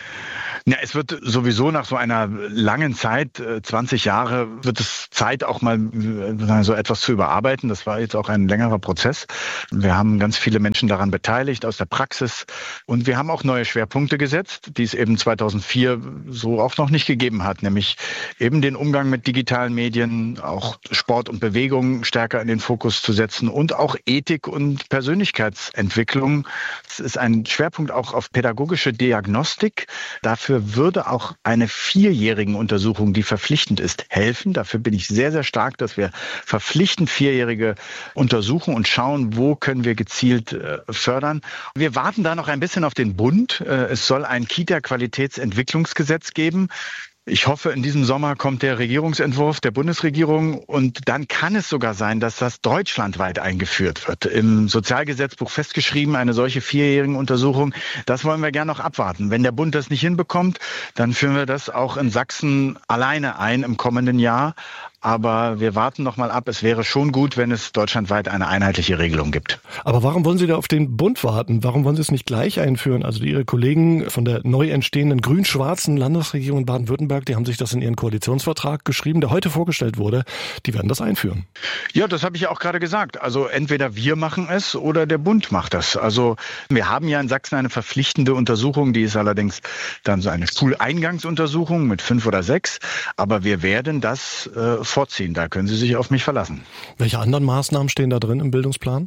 Ja, es wird sowieso nach so einer langen Zeit, 20 Jahre, wird es Zeit auch mal so etwas zu überarbeiten. Das war jetzt auch ein längerer Prozess. Wir haben ganz viele Menschen daran beteiligt aus der Praxis und wir haben auch neue Schwerpunkte gesetzt, die es eben 2004 so auch noch nicht gegeben hat, nämlich eben den Umgang mit digitalen Medien, auch Sport und Bewegung stärker in den Fokus zu setzen und auch Ethik und Persönlichkeitsentwicklung. Es ist ein Schwerpunkt auch auf pädagogische Diagnostik. Dafür würde auch eine 4-jährige Untersuchung, die verpflichtend ist, helfen. Dafür bin ich sehr, sehr stark, dass wir verpflichtend 4-Jährige untersuchen und schauen, wo können wir gezielt fördern. Wir warten da noch ein bisschen auf den Bund. Es soll ein Kita-Qualitätsentwicklungsgesetz geben. Ich hoffe, in diesem Sommer kommt der Regierungsentwurf der Bundesregierung und dann kann es sogar sein, dass das deutschlandweit eingeführt wird. Im Sozialgesetzbuch festgeschrieben, eine solche 4-jährige Untersuchung. Das wollen wir gerne noch abwarten. Wenn der Bund das nicht hinbekommt, dann führen wir das auch in Sachsen alleine ein im kommenden Jahr. Aber wir warten noch mal ab. Es wäre schon gut, wenn es deutschlandweit eine einheitliche Regelung gibt. Aber warum wollen Sie da auf den Bund warten? Warum wollen Sie es nicht gleich einführen? Also Ihre Kollegen von der neu entstehenden grün-schwarzen Landesregierung in Baden-Württemberg, die haben sich das in ihren Koalitionsvertrag geschrieben, der heute vorgestellt wurde. Die werden das einführen. Ja, das habe ich ja auch gerade gesagt. Also entweder wir machen es oder der Bund macht das. Also wir haben ja in Sachsen eine verpflichtende Untersuchung, die ist allerdings dann so eine Schuleingangsuntersuchung mit 5 oder 6. Aber wir werden das vorziehen. Da können Sie sich auf mich verlassen. Welche anderen Maßnahmen stehen da drin im Bildungsplan?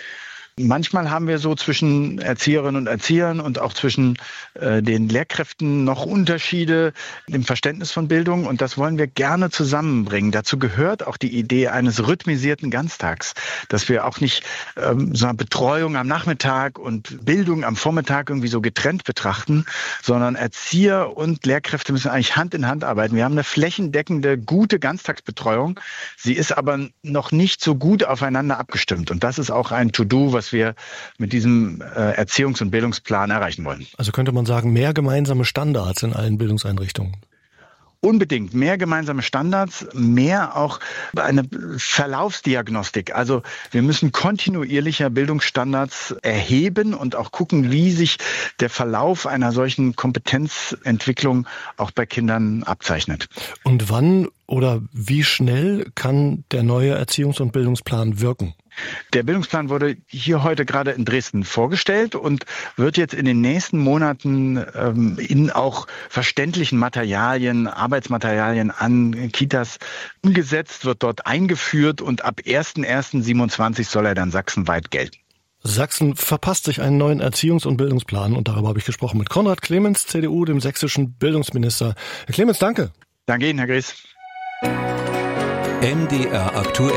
Manchmal haben wir so zwischen Erzieherinnen und Erziehern und auch zwischen den Lehrkräften noch Unterschiede im Verständnis von Bildung und das wollen wir gerne zusammenbringen. Dazu gehört auch die Idee eines rhythmisierten Ganztags, dass wir auch nicht so eine Betreuung am Nachmittag und Bildung am Vormittag irgendwie so getrennt betrachten, sondern Erzieher und Lehrkräfte müssen eigentlich Hand in Hand arbeiten. Wir haben eine flächendeckende, gute Ganztagsbetreuung. Sie ist aber noch nicht so gut aufeinander abgestimmt und das ist auch ein To-Do, was wir mit diesem Erziehungs- und Bildungsplan erreichen wollen. Also könnte man sagen, mehr gemeinsame Standards in allen Bildungseinrichtungen. Unbedingt mehr gemeinsame Standards, mehr auch eine Verlaufsdiagnostik. Also wir müssen kontinuierlicher Bildungsstandards erheben und auch gucken, wie sich der Verlauf einer solchen Kompetenzentwicklung auch bei Kindern abzeichnet. Und wann oder wie schnell kann der neue Erziehungs- und Bildungsplan wirken? Der Bildungsplan wurde hier heute gerade in Dresden vorgestellt und wird jetzt in den nächsten Monaten in auch verständlichen Materialien, Arbeitsmaterialien an Kitas umgesetzt, wird dort eingeführt und ab 1.1.27 soll er dann sachsenweit gelten. Sachsen verpasst sich einen neuen Erziehungs- und Bildungsplan und darüber habe ich gesprochen mit Konrad Clemens, CDU, dem sächsischen Bildungsminister. Herr Clemens, danke. Danke Ihnen, Herr Gries. MDR aktuell.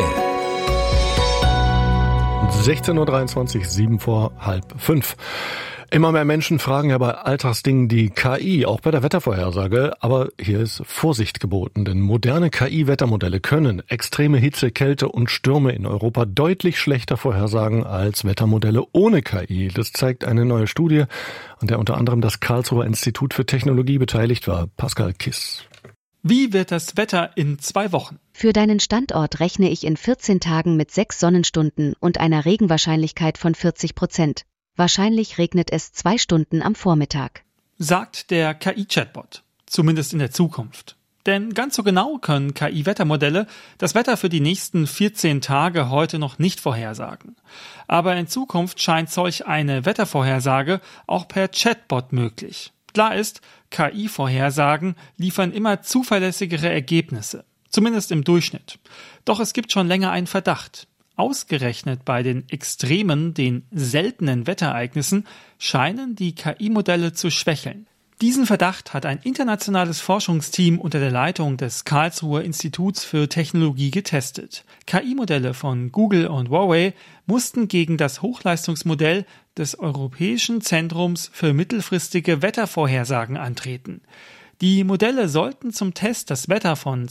16.23 Uhr, 4:07. Immer mehr Menschen fragen ja bei Alltagsdingen die KI, auch bei der Wettervorhersage. Aber hier ist Vorsicht geboten, denn moderne KI-Wettermodelle können extreme Hitze, Kälte und Stürme in Europa deutlich schlechter vorhersagen als Wettermodelle ohne KI. Das zeigt eine neue Studie, an der unter anderem das Karlsruher Institut für Technologie beteiligt war. Pascal Kiss. Wie wird das Wetter in 2 Wochen? Für deinen Standort rechne ich in 14 Tagen mit 6 Sonnenstunden und einer Regenwahrscheinlichkeit von 40%. Wahrscheinlich regnet es 2 Stunden am Vormittag. Sagt der KI-Chatbot. Zumindest in der Zukunft. Denn ganz so genau können KI-Wettermodelle das Wetter für die nächsten 14 Tage heute noch nicht vorhersagen. Aber in Zukunft scheint solch eine Wettervorhersage auch per Chatbot möglich. Klar ist, KI-Vorhersagen liefern immer zuverlässigere Ergebnisse, zumindest im Durchschnitt. Doch es gibt schon länger einen Verdacht. Ausgerechnet bei den extremen, den seltenen Wetterereignissen scheinen die KI-Modelle zu schwächeln. Diesen Verdacht hat ein internationales Forschungsteam unter der Leitung des Karlsruher Instituts für Technologie getestet. KI-Modelle von Google und Huawei mussten gegen das Hochleistungsmodell des Europäischen Zentrums für mittelfristige Wettervorhersagen antreten. Die Modelle sollten zum Test das Wetter von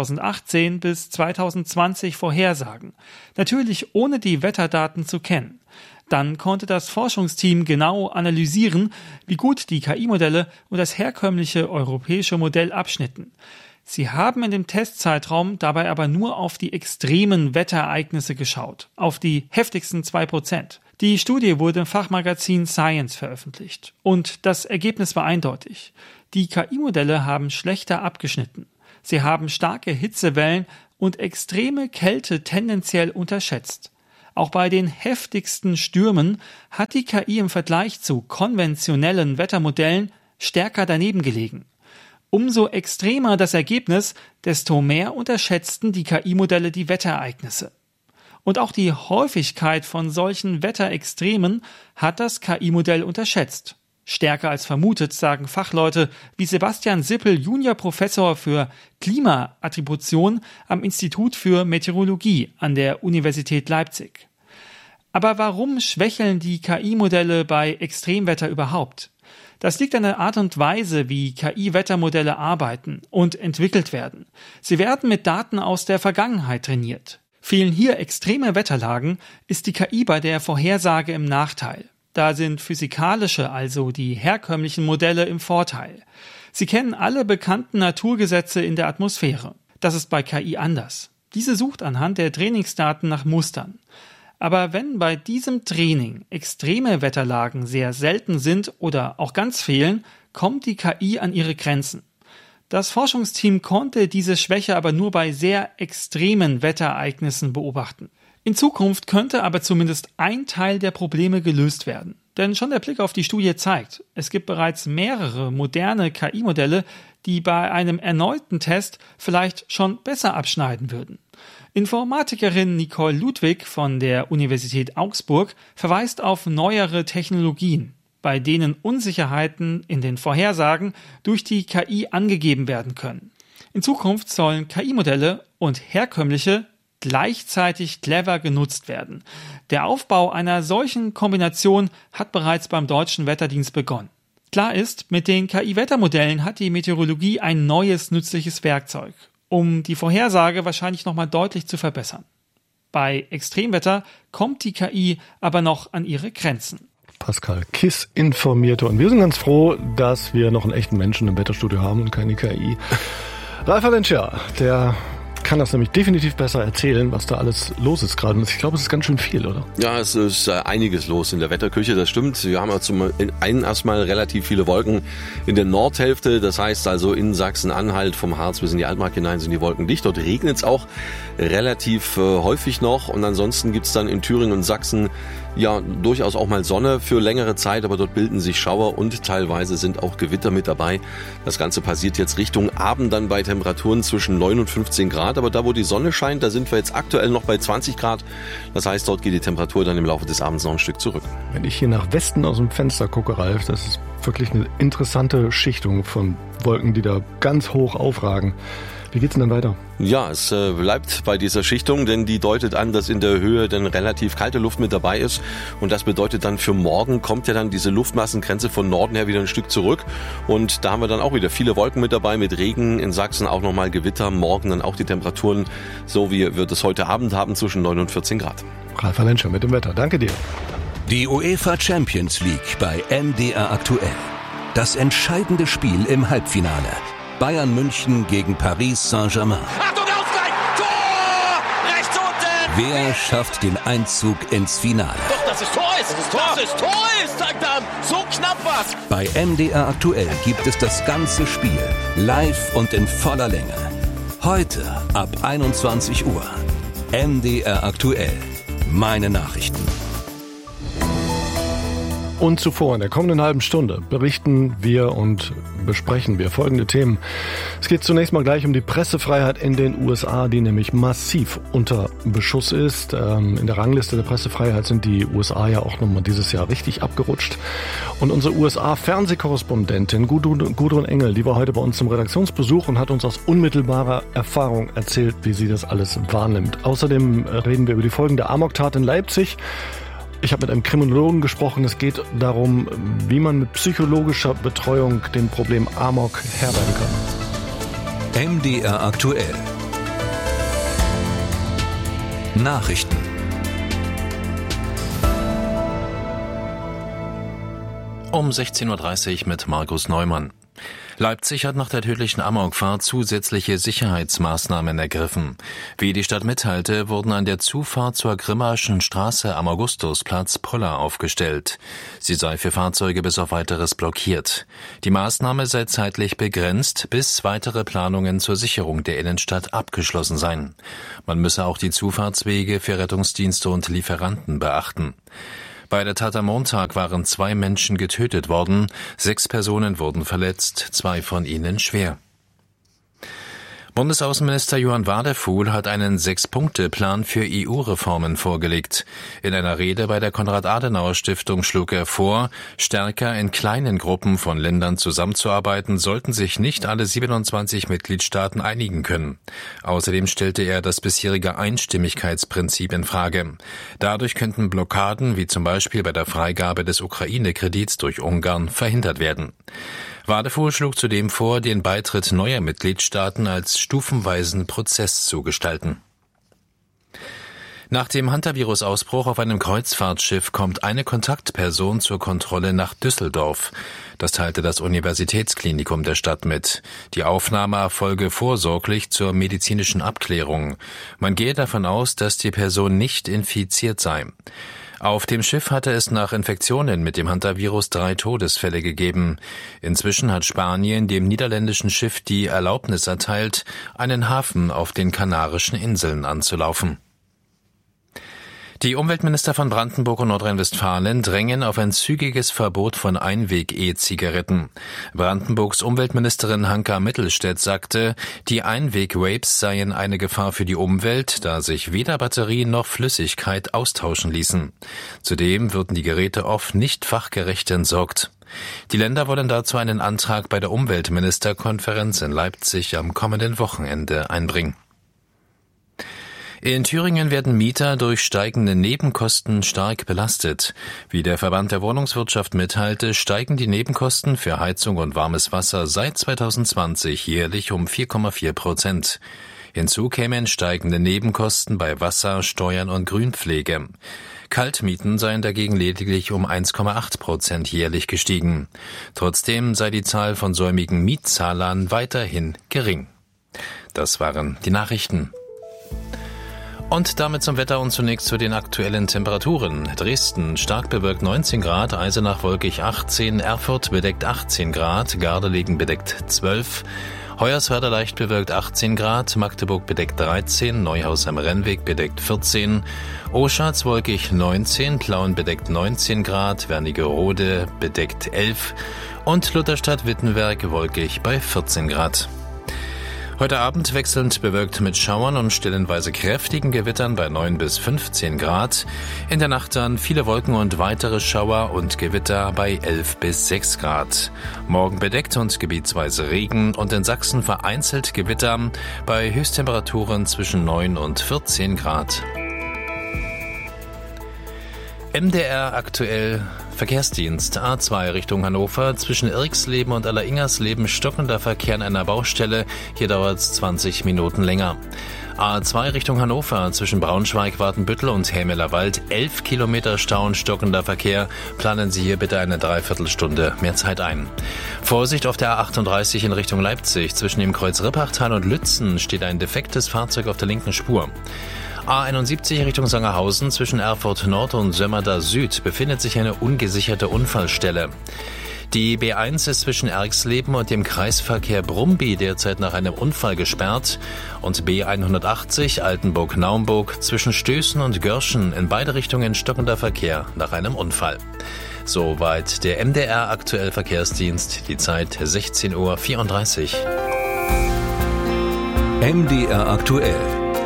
2018 bis 2020 vorhersagen, natürlich ohne die Wetterdaten zu kennen. Dann konnte das Forschungsteam genau analysieren, wie gut die KI-Modelle und das herkömmliche europäische Modell abschnitten. Sie haben in dem Testzeitraum dabei aber nur auf die extremen Wetterereignisse geschaut, auf die heftigsten 2%. Die Studie wurde im Fachmagazin Science veröffentlicht. Und das Ergebnis war eindeutig. Die KI-Modelle haben schlechter abgeschnitten. Sie haben starke Hitzewellen und extreme Kälte tendenziell unterschätzt. Auch bei den heftigsten Stürmen hat die KI im Vergleich zu konventionellen Wettermodellen stärker daneben gelegen. Umso extremer das Ergebnis, desto mehr unterschätzten die KI-Modelle die Wetterereignisse. Und auch die Häufigkeit von solchen Wetterextremen hat das KI-Modell unterschätzt. Stärker als vermutet, sagen Fachleute wie Sebastian Sippel, Juniorprofessor für Klimaattribution am Institut für Meteorologie an der Universität Leipzig. Aber warum schwächeln die KI-Modelle bei Extremwetter überhaupt? Das liegt an der Art und Weise, wie KI-Wettermodelle arbeiten und entwickelt werden. Sie werden mit Daten aus der Vergangenheit trainiert. Fehlen hier extreme Wetterlagen, ist die KI bei der Vorhersage im Nachteil. Da sind physikalische, also die herkömmlichen Modelle im Vorteil. Sie kennen alle bekannten Naturgesetze in der Atmosphäre. Das ist bei KI anders. Diese sucht anhand der Trainingsdaten nach Mustern. Aber wenn bei diesem Training extreme Wetterlagen sehr selten sind oder auch ganz fehlen, kommt die KI an ihre Grenzen. Das Forschungsteam konnte diese Schwäche aber nur bei sehr extremen Wetterereignissen beobachten. In Zukunft könnte aber zumindest ein Teil der Probleme gelöst werden. Denn schon der Blick auf die Studie zeigt, es gibt bereits mehrere moderne KI-Modelle, die bei einem erneuten Test vielleicht schon besser abschneiden würden. Informatikerin Nicole Ludwig von der Universität Augsburg verweist auf neuere Technologien, bei denen Unsicherheiten in den Vorhersagen durch die KI angegeben werden können. In Zukunft sollen KI-Modelle und herkömmliche gleichzeitig clever genutzt werden. Der Aufbau einer solchen Kombination hat bereits beim Deutschen Wetterdienst begonnen. Klar ist, mit den KI-Wettermodellen hat die Meteorologie ein neues nützliches Werkzeug, um die Vorhersage wahrscheinlich nochmal deutlich zu verbessern. Bei Extremwetter kommt die KI aber noch an ihre Grenzen. Pascal Kiss informierte und wir sind ganz froh, dass wir noch einen echten Menschen im Wetterstudio haben und keine KI. Ralf Valencia, der kann das nämlich definitiv besser erzählen, was da alles los ist gerade. Und ich glaube, es ist ganz schön viel, oder? Ja, es ist einiges los in der Wetterküche, das stimmt. Wir haben ja zum einen erstmal relativ viele Wolken in der Nordhälfte. Das heißt also in Sachsen-Anhalt vom Harz bis in die Altmark hinein sind die Wolken dicht. Dort regnet es auch relativ häufig noch. Und ansonsten gibt es dann in Thüringen und Sachsen ja durchaus auch mal Sonne für längere Zeit, aber dort bilden sich Schauer und teilweise sind auch Gewitter mit dabei. Das Ganze passiert jetzt Richtung Abend dann bei Temperaturen zwischen 9 und 15 Grad, aber da wo die Sonne scheint, da sind wir jetzt aktuell noch bei 20 Grad. Das heißt, dort geht die Temperatur dann im Laufe des Abends noch ein Stück zurück. Wenn ich hier nach Westen aus dem Fenster gucke, Ralf, das ist wirklich eine interessante Schichtung von Wolken, die da ganz hoch aufragen. Wie geht's denn dann weiter? Ja, es bleibt bei dieser Schichtung, denn die deutet an, dass in der Höhe dann relativ kalte Luft mit dabei ist. Und das bedeutet dann für morgen kommt ja dann diese Luftmassengrenze von Norden her wieder ein Stück zurück. Und da haben wir dann auch wieder viele Wolken mit dabei, mit Regen, in Sachsen auch nochmal Gewitter. Morgen dann auch die Temperaturen, so wie wir es heute Abend haben, zwischen 9 und 14 Grad. Ralf Valencia mit dem Wetter. Danke dir. Die UEFA Champions League bei MDR aktuell. Das entscheidende Spiel im Halbfinale. Bayern München gegen Paris Saint-Germain. Achtung, Ausgleich! Tor! Rechts unten! Wer schafft den Einzug ins Finale? Doch, das ist Tor! Das ist Tor! Sagt er! So knapp war's! Bei MDR aktuell gibt es das ganze Spiel live und in voller Länge. Heute ab 21 Uhr. MDR aktuell. Meine Nachrichten. Und zuvor in der kommenden halben Stunde berichten wir und besprechen wir folgende Themen. Es geht zunächst mal gleich um die Pressefreiheit in den USA, die nämlich massiv unter Beschuss ist. In der Rangliste der Pressefreiheit sind die USA ja auch nochmal dieses Jahr richtig abgerutscht. Und unsere USA-Fernsehkorrespondentin Gudrun Engel, die war heute bei uns zum Redaktionsbesuch und hat uns aus unmittelbarer Erfahrung erzählt, wie sie das alles wahrnimmt. Außerdem reden wir über die Folgen der Amoktat in Leipzig. Ich habe mit einem Kriminologen gesprochen. Es geht darum, wie man mit psychologischer Betreuung dem Problem Amok Herr werden kann. MDR aktuell. Nachrichten. Um 16.30 Uhr mit Markus Neumann. Leipzig hat nach der tödlichen Amokfahrt zusätzliche Sicherheitsmaßnahmen ergriffen. Wie die Stadt mitteilte, wurden an der Zufahrt zur Grimmaschen Straße am Augustusplatz Poller aufgestellt. Sie sei für Fahrzeuge bis auf Weiteres blockiert. Die Maßnahme sei zeitlich begrenzt, bis weitere Planungen zur Sicherung der Innenstadt abgeschlossen seien. Man müsse auch die Zufahrtswege für Rettungsdienste und Lieferanten beachten. Bei der Tat am Montag waren 2 Menschen getötet worden, 6 Personen wurden verletzt, 2 von ihnen schwer. Bundesaußenminister Johann Wadefuhl hat einen 6-Punkte-Plan für EU-Reformen vorgelegt. In einer Rede bei der Konrad-Adenauer-Stiftung schlug er vor, stärker in kleinen Gruppen von Ländern zusammenzuarbeiten, sollten sich nicht alle 27 Mitgliedstaaten einigen können. Außerdem stellte er das bisherige Einstimmigkeitsprinzip in Frage. Dadurch könnten Blockaden, wie zum Beispiel bei der Freigabe des Ukraine-Kredits durch Ungarn, verhindert werden. Wadefuhl schlug zudem vor, den Beitritt neuer Mitgliedstaaten als stufenweisen Prozess zu gestalten. Nach dem Hantavirus-Ausbruch auf einem Kreuzfahrtschiff kommt eine Kontaktperson zur Kontrolle nach Düsseldorf. Das teilte das Universitätsklinikum der Stadt mit. Die Aufnahme erfolge vorsorglich zur medizinischen Abklärung. Man gehe davon aus, dass die Person nicht infiziert sei. Auf dem Schiff hatte es nach Infektionen mit dem Hantavirus 3 Todesfälle gegeben. Inzwischen hat Spanien dem niederländischen Schiff die Erlaubnis erteilt, einen Hafen auf den Kanarischen Inseln anzulaufen. Die Umweltminister von Brandenburg und Nordrhein-Westfalen drängen auf ein zügiges Verbot von Einweg-E-Zigaretten. Brandenburgs Umweltministerin Hanka Mittelstädt sagte, die Einweg-Vapes seien eine Gefahr für die Umwelt, da sich weder Batterie noch Flüssigkeit austauschen ließen. Zudem würden die Geräte oft nicht fachgerecht entsorgt. Die Länder wollen dazu einen Antrag bei der Umweltministerkonferenz in Leipzig am kommenden Wochenende einbringen. In Thüringen werden Mieter durch steigende Nebenkosten stark belastet. Wie der Verband der Wohnungswirtschaft mitteilte, steigen die Nebenkosten für Heizung und warmes Wasser seit 2020 jährlich um 4,4%. Hinzu kämen steigende Nebenkosten bei Wasser, Steuern und Grünpflege. Kaltmieten seien dagegen lediglich um 1,8% jährlich gestiegen. Trotzdem sei die Zahl von säumigen Mietzahlern weiterhin gering. Das waren die Nachrichten. Und damit zum Wetter und zunächst zu den aktuellen Temperaturen. Dresden stark bewölkt 19 Grad, Eisenach wolkig 18, Erfurt bedeckt 18 Grad, Gardelegen bedeckt 12, Hoyerswerda leicht bewölkt 18 Grad, Magdeburg bedeckt 13, Neuhaus am Rennweg bedeckt 14, Oschatz wolkig 19, Plauen bedeckt 19 Grad, Wernigerode bedeckt 11 und Lutherstadt-Wittenberg wolkig bei 14 Grad. Heute Abend wechselnd bewölkt mit Schauern und stellenweise kräftigen Gewittern bei 9 bis 15 Grad. In der Nacht dann viele Wolken und weitere Schauer und Gewitter bei 11 bis 6 Grad. Morgen bedeckt und gebietsweise Regen und in Sachsen vereinzelt Gewitter bei Höchsttemperaturen zwischen 9 und 14 Grad. MDR aktuell Verkehrsdienst A2 Richtung Hannover, zwischen Irxleben und Alleringersleben stockender Verkehr an einer Baustelle. Hier dauert es 20 Minuten länger. A2 Richtung Hannover, zwischen Braunschweig, Watenbüttel und Hämelerwald, 11 Kilometer Stau und stockender Verkehr. Planen Sie hier bitte eine Dreiviertelstunde mehr Zeit ein. Vorsicht auf der A38 in Richtung Leipzig. Zwischen dem Kreuz Rippachtal und Lützen steht ein defektes Fahrzeug auf der linken Spur. A71 Richtung Sangerhausen, zwischen Erfurt Nord und Sömmerda Süd befindet sich eine ungesicherte Unfallstelle. Die B1 ist zwischen Erxleben und dem Kreisverkehr Brumby derzeit nach einem Unfall gesperrt und B180 Altenburg-Naumburg zwischen Stößen und Görschen in beide Richtungen stockender Verkehr nach einem Unfall. Soweit der MDR aktuell Verkehrsdienst, die Zeit 16:34 Uhr. MDR aktuell.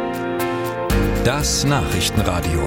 Das Nachrichtenradio.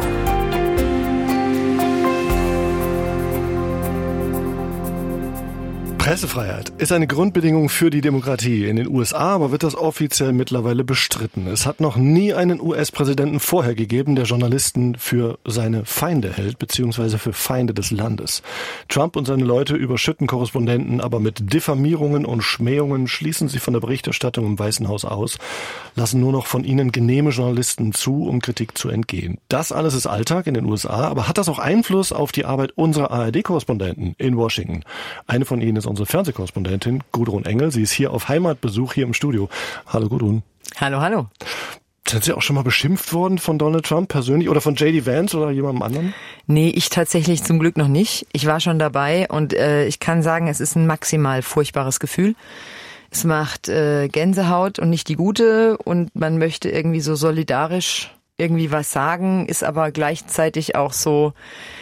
Pressefreiheit ist eine Grundbedingung für die Demokratie. In den USA aber wird das offiziell mittlerweile bestritten. Es hat noch nie einen US-Präsidenten vorher gegeben, der Journalisten für seine Feinde hält, beziehungsweise für Feinde des Landes. Trump und seine Leute überschütten Korrespondenten aber mit Diffamierungen und Schmähungen, schließen sie von der Berichterstattung im Weißen Haus aus, lassen nur noch von ihnen genehme Journalisten zu, um Kritik zu entgehen. Das alles ist Alltag in den USA, aber hat das auch Einfluss auf die Arbeit unserer ARD-Korrespondenten in Washington? Eine von ihnen ist unsere Fernsehkorrespondentin Gudrun Engel. Sie ist hier auf Heimatbesuch hier im Studio. Hallo Gudrun. Hallo, hallo. Sind Sie auch schon mal beschimpft worden von Donald Trump persönlich oder von J.D. Vance oder jemandem anderen? Nee, ich tatsächlich zum Glück noch nicht. Ich war schon dabei und ich kann sagen, es ist ein maximal furchtbares Gefühl. Es macht Gänsehaut und nicht die gute und man möchte irgendwie so solidarisch irgendwie was sagen, ist aber gleichzeitig auch so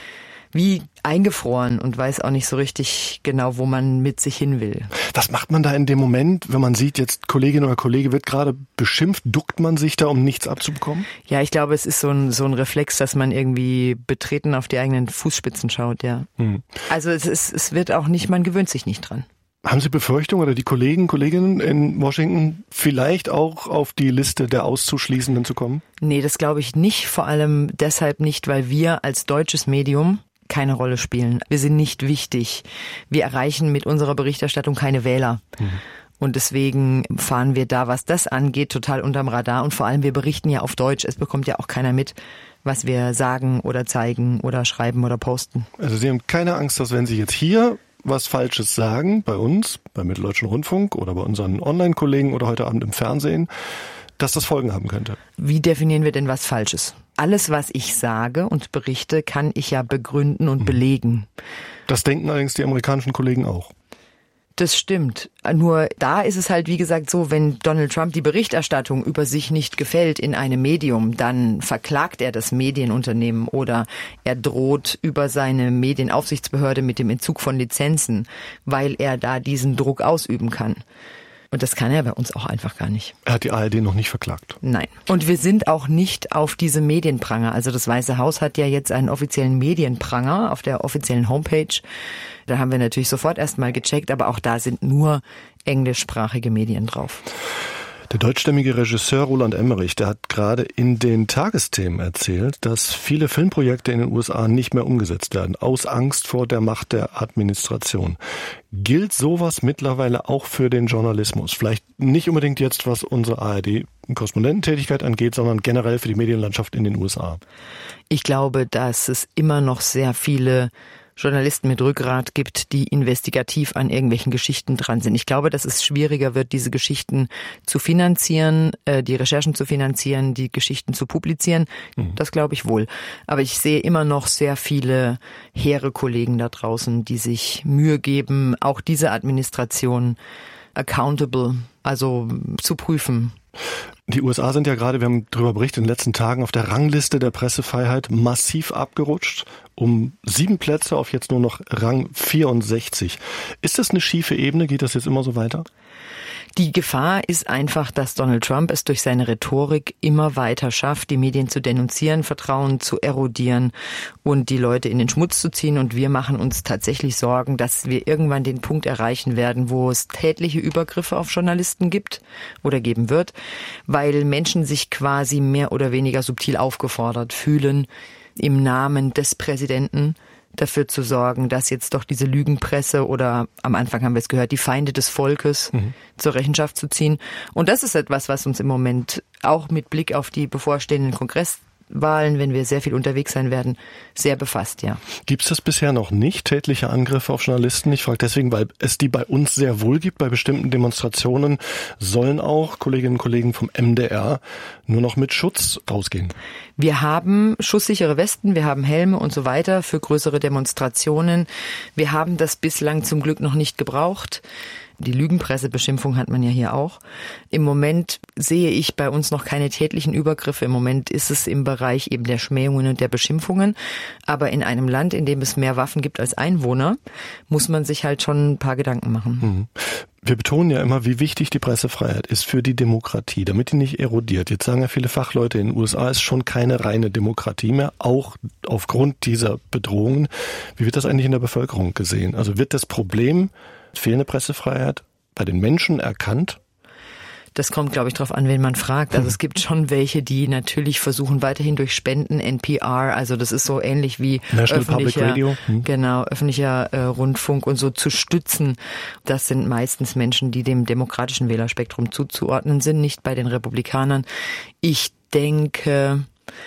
wie eingefroren und weiß auch nicht so richtig genau, wo man mit sich hin will. Was macht man da in dem Moment, wenn man sieht, jetzt Kollegin oder Kollege wird gerade beschimpft? Duckt man sich da, um nichts abzubekommen? Ja, ich glaube, es ist so ein Reflex, dass man irgendwie betreten auf die eigenen Fußspitzen schaut, ja. Also es wird auch nicht, man gewöhnt sich nicht dran. Haben Sie Befürchtung oder die Kolleginnen in Washington vielleicht auch auf die Liste der Auszuschließenden zu kommen? Nee, das glaube ich nicht. Vor allem deshalb nicht, weil wir als deutsches Medium keine Rolle spielen. Wir sind nicht wichtig. Wir erreichen mit unserer Berichterstattung keine Wähler. Und deswegen fahren wir da, was das angeht, total unterm Radar. Und vor allem, wir berichten ja auf Deutsch. Es bekommt ja auch keiner mit, was wir sagen oder zeigen oder schreiben oder posten. Also Sie haben keine Angst, dass wenn Sie jetzt hier was Falsches sagen, bei uns, beim Mitteldeutschen Rundfunk oder bei unseren Online-Kollegen oder heute Abend im Fernsehen, dass das Folgen haben könnte? Wie definieren wir denn was Falsches? Alles, was ich sage und berichte, kann ich ja begründen und belegen. Das denken allerdings die amerikanischen Kollegen auch. Das stimmt. Nur da ist es halt, wie gesagt, so, wenn Donald Trump die Berichterstattung über sich nicht gefällt in einem Medium, dann verklagt er das Medienunternehmen oder er droht über seine Medienaufsichtsbehörde mit dem Entzug von Lizenzen, weil er da diesen Druck ausüben kann. Und das kann er bei uns auch einfach gar nicht. Er hat die ARD noch nicht verklagt. Nein. Und wir sind auch nicht auf diese Medienpranger. Also das Weiße Haus hat ja jetzt einen offiziellen Medienpranger auf der offiziellen Homepage. Da haben wir natürlich sofort erstmal gecheckt, aber auch da sind nur englischsprachige Medien drauf. Der deutschstämmige Regisseur Roland Emmerich, der hat gerade in den Tagesthemen erzählt, dass viele Filmprojekte in den USA nicht mehr umgesetzt werden, aus Angst vor der Macht der Administration. Gilt sowas mittlerweile auch für den Journalismus? Vielleicht nicht unbedingt jetzt, was unsere ARD-Korrespondententätigkeit angeht, sondern generell für die Medienlandschaft in den USA. Ich glaube, dass es immer noch sehr viele Journalisten mit Rückgrat gibt, die investigativ an irgendwelchen Geschichten dran sind. Ich glaube, dass es schwieriger wird, diese Geschichten zu finanzieren, die Recherchen zu finanzieren, die Geschichten zu publizieren. Das glaube ich wohl. Aber ich sehe immer noch sehr viele hehre Kollegen da draußen, die sich Mühe geben, auch diese Administration accountable, also zu prüfen. Die USA sind ja gerade, wir haben darüber berichtet, in den letzten Tagen auf der Rangliste der Pressefreiheit massiv abgerutscht, um 7 Plätze auf jetzt nur noch Rang 64. Ist das eine schiefe Ebene? Geht das jetzt immer so weiter? Die Gefahr ist einfach, dass Donald Trump es durch seine Rhetorik immer weiter schafft, die Medien zu denunzieren, Vertrauen zu erodieren und die Leute in den Schmutz zu ziehen. Und wir machen uns tatsächlich Sorgen, dass wir irgendwann den Punkt erreichen werden, wo es tätliche Übergriffe auf Journalisten gibt oder geben wird, weil Menschen sich quasi mehr oder weniger subtil aufgefordert fühlen, im Namen des Präsidenten dafür zu sorgen, dass jetzt doch diese Lügenpresse oder am Anfang haben wir es gehört, die Feinde des Volkes zur Rechenschaft zu ziehen. Und das ist etwas, was uns im Moment auch mit Blick auf die bevorstehenden Kongresswahlen, wenn wir sehr viel unterwegs sein werden, sehr befasst, ja. Gibt es das bisher noch nicht, tätliche Angriffe auf Journalisten? Ich frage deswegen, weil es die bei uns sehr wohl gibt. Bei bestimmten Demonstrationen sollen auch Kolleginnen und Kollegen vom MDR nur noch mit Schutz rausgehen. Wir haben schusssichere Westen, wir haben Helme und so weiter für größere Demonstrationen. Wir haben das bislang zum Glück noch nicht gebraucht. Die Lügenpressebeschimpfung hat man ja hier auch. Im Moment sehe ich bei uns noch keine tätlichen Übergriffe. Im Moment ist es im Bereich eben der Schmähungen und der Beschimpfungen. Aber in einem Land, in dem es mehr Waffen gibt als Einwohner, muss man sich halt schon ein paar Gedanken machen. Wir betonen ja immer, wie wichtig die Pressefreiheit ist für die Demokratie, damit die nicht erodiert. Jetzt sagen ja viele Fachleute, in den USA ist schon keine reine Demokratie mehr, auch aufgrund dieser Bedrohungen. Wie wird das eigentlich in der Bevölkerung gesehen? Also wird das Problem fehlende Pressefreiheit bei den Menschen erkannt? Das kommt, glaube ich, darauf an, wen man fragt. Also es gibt schon welche, die natürlich versuchen, weiterhin durch Spenden, NPR, also das ist so ähnlich wie öffentlicher Rundfunk und so zu stützen. Das sind meistens Menschen, die dem demokratischen Wählerspektrum zuzuordnen sind, nicht bei den Republikanern. Ich denke,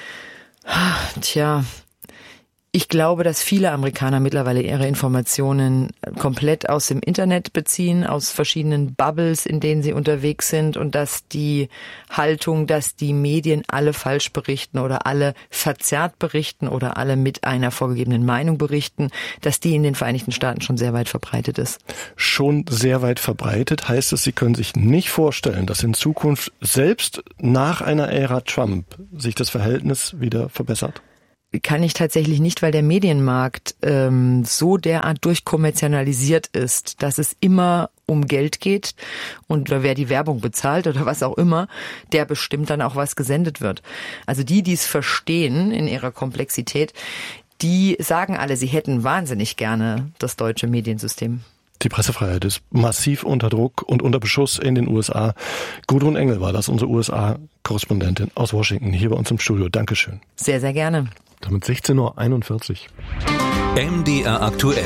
ich glaube, dass viele Amerikaner mittlerweile ihre Informationen komplett aus dem Internet beziehen, aus verschiedenen Bubbles, in denen sie unterwegs sind, und dass die Haltung, dass die Medien alle falsch berichten oder alle verzerrt berichten oder alle mit einer vorgegebenen Meinung berichten, dass die in den Vereinigten Staaten schon sehr weit verbreitet ist. Schon sehr weit verbreitet heißt es, Sie können sich nicht vorstellen, dass in Zukunft selbst nach einer Ära Trump sich das Verhältnis wieder verbessert? Kann ich tatsächlich nicht, weil der Medienmarkt so derart durchkommerzialisiert ist, dass es immer um Geld geht und wer die Werbung bezahlt oder was auch immer, der bestimmt dann auch, was gesendet wird. Also die es verstehen in ihrer Komplexität, die sagen alle, sie hätten wahnsinnig gerne das deutsche Mediensystem. Die Pressefreiheit ist massiv unter Druck und unter Beschuss in den USA. Gudrun Engel war das, unsere USA-Korrespondentin aus Washington, hier bei uns im Studio. Dankeschön. Sehr, sehr gerne. Damit 16:41 Uhr. MDR aktuell.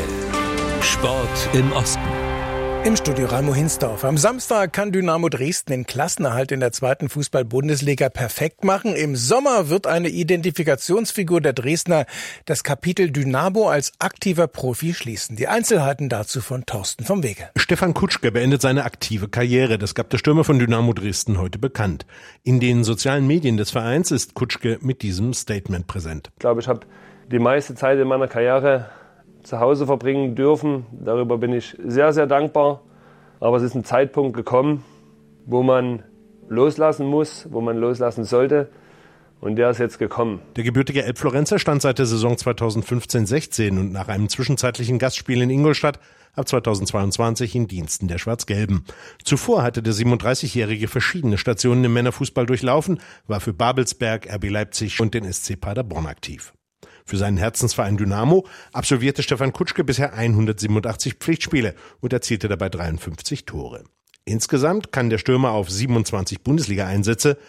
Sport im Osten. Im Studio Raimo Hinsdorf. Am Samstag kann Dynamo Dresden den Klassenerhalt in der 2. Fußball-Bundesliga perfekt machen. Im Sommer wird eine Identifikationsfigur der Dresdner das Kapitel Dynamo als aktiver Profi schließen. Die Einzelheiten dazu von Thorsten vom Wege. Stefan Kutschke beendet seine aktive Karriere. Das gab der Stürmer von Dynamo Dresden heute bekannt. In den sozialen Medien des Vereins ist Kutschke mit diesem Statement präsent. Ich glaube, ich habe die meiste Zeit in meiner Karriere zu Hause verbringen dürfen. Darüber bin ich sehr, sehr dankbar. Aber es ist ein Zeitpunkt gekommen, wo man loslassen muss, wo man loslassen sollte. Und der ist jetzt gekommen. Der gebürtige Elbflorenzer stand seit der Saison 2015/16 und nach einem zwischenzeitlichen Gastspiel in Ingolstadt ab 2022 in Diensten der Schwarz-Gelben. Zuvor hatte der 37-Jährige verschiedene Stationen im Männerfußball durchlaufen, war für Babelsberg, RB Leipzig und den SC Paderborn aktiv. Für seinen Herzensverein Dynamo absolvierte Stefan Kutschke bisher 187 Pflichtspiele und erzielte dabei 53 Tore. Insgesamt kann der Stürmer auf 27 Bundesliga-Einsätze,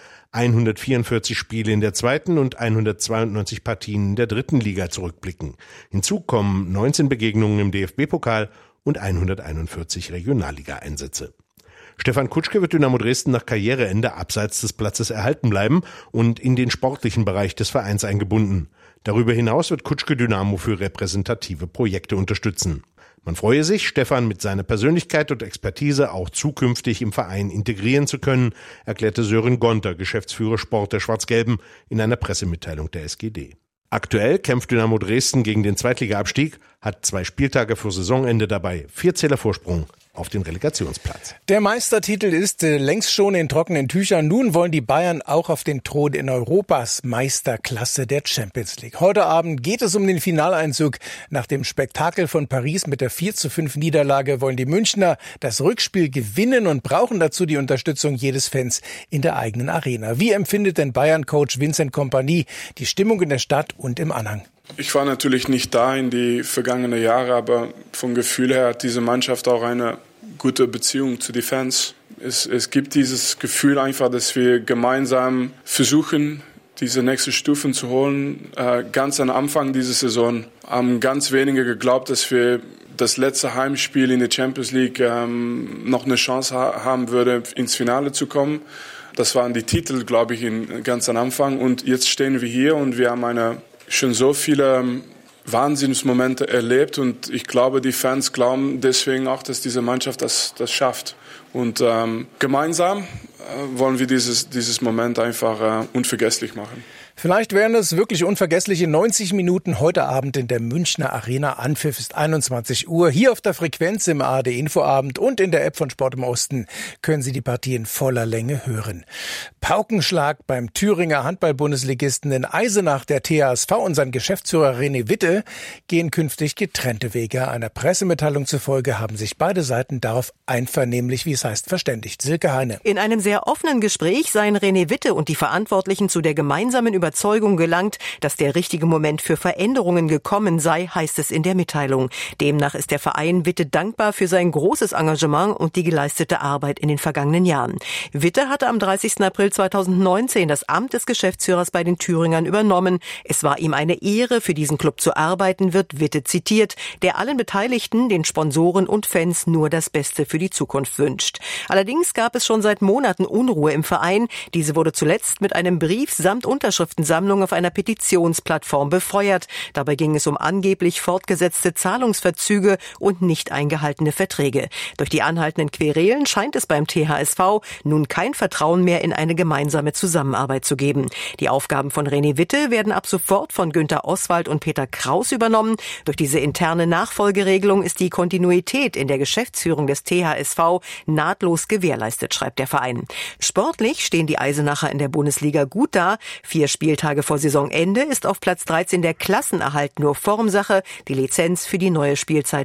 144 Spiele in der 2. und 192 Partien in der 3. Liga zurückblicken. Hinzu kommen 19 Begegnungen im DFB-Pokal und 141 Regionalliga-Einsätze. Stefan Kutschke wird Dynamo Dresden nach Karriereende abseits des Platzes erhalten bleiben und in den sportlichen Bereich des Vereins eingebunden. Darüber hinaus wird Kutschke Dynamo für repräsentative Projekte unterstützen. Man freue sich, Stefan mit seiner Persönlichkeit und Expertise auch zukünftig im Verein integrieren zu können, erklärte Sören Gonter, Geschäftsführer Sport der Schwarz-Gelben, in einer Pressemitteilung der SGD. Aktuell kämpft Dynamo Dresden gegen den Zweitliga-Abstieg, hat 2 Spieltage vor Saisonende dabei, 4 Zähler Vorsprung auf den Relegationsplatz. Der Meistertitel ist längst schon in trockenen Tüchern. Nun wollen die Bayern auch auf den Thron in Europas Meisterklasse der Champions League. Heute Abend geht es um den Finaleinzug. Nach dem Spektakel von Paris mit der 4:5 Niederlage wollen die Münchner das Rückspiel gewinnen und brauchen dazu die Unterstützung jedes Fans in der eigenen Arena. Wie empfindet denn Bayern-Coach Vincent Kompany die Stimmung in der Stadt und im Anhang? Ich war natürlich nicht da in die vergangenen Jahre, aber vom Gefühl her hat diese Mannschaft auch eine gute Beziehung zu den Fans. Es gibt dieses Gefühl einfach, dass wir gemeinsam versuchen, diese nächste Stufen zu holen. Ganz am Anfang dieser Saison haben ganz wenige geglaubt, dass wir das letzte Heimspiel in der Champions League noch eine Chance haben würde, ins Finale zu kommen. Das waren die Titel, glaube ich, ganz am Anfang. Und jetzt stehen wir hier und wir haben schon so viele Wahnsinnsmomente erlebt. Und ich glaube, die Fans glauben deswegen auch, dass diese Mannschaft das schafft. Und gemeinsam wollen wir dieses Moment einfach unvergesslich machen. Vielleicht wären es wirklich unvergessliche 90 Minuten heute Abend in der Münchner Arena. Anpfiff ist 21 Uhr. Hier auf der Frequenz im ARD-Infoabend und in der App von Sport im Osten können Sie die Partie in voller Länge hören. Paukenschlag beim Thüringer Handball-Bundesligisten in Eisenach. Der THSV und sein Geschäftsführer René Witte gehen künftig getrennte Wege. Einer Pressemitteilung zufolge haben sich beide Seiten darauf einvernehmlich, wie es heißt, verständigt. Silke Heine. In einem sehr offenen Gespräch seien René Witte und die Verantwortlichen zu der gemeinsamen Überzeugung gelangt, dass der richtige Moment für Veränderungen gekommen sei, heißt es in der Mitteilung. Demnach ist der Verein Witte dankbar für sein großes Engagement und die geleistete Arbeit in den vergangenen Jahren. Witte hatte am 30. April 2019 das Amt des Geschäftsführers bei den Thüringern übernommen. Es war ihm eine Ehre, für diesen Club zu arbeiten, wird Witte zitiert, der allen Beteiligten, den Sponsoren und Fans nur das Beste für die Zukunft wünscht. Allerdings gab es schon seit Monaten Unruhe im Verein. Diese wurde zuletzt mit einem Brief samt Unterschriftensammlung auf einer Petitionsplattform befeuert. Dabei ging es um angeblich fortgesetzte Zahlungsverzüge und nicht eingehaltene Verträge. Durch die anhaltenden Querelen scheint es beim THSV nun kein Vertrauen mehr in eine gemeinsame Zusammenarbeit zu geben. Die Aufgaben von René Witte werden ab sofort von Günter Oswald und Peter Kraus übernommen. Durch diese interne Nachfolgeregelung ist die Kontinuität in der Geschäftsführung des THSV nahtlos gewährleistet, schreibt der Verein. Sportlich stehen die Eisenacher in der Bundesliga gut da. 4 Spieltage vor Saisonende ist auf Platz 13 der Klassenerhalt nur Formsache. Die Lizenz für die neue Spielzeit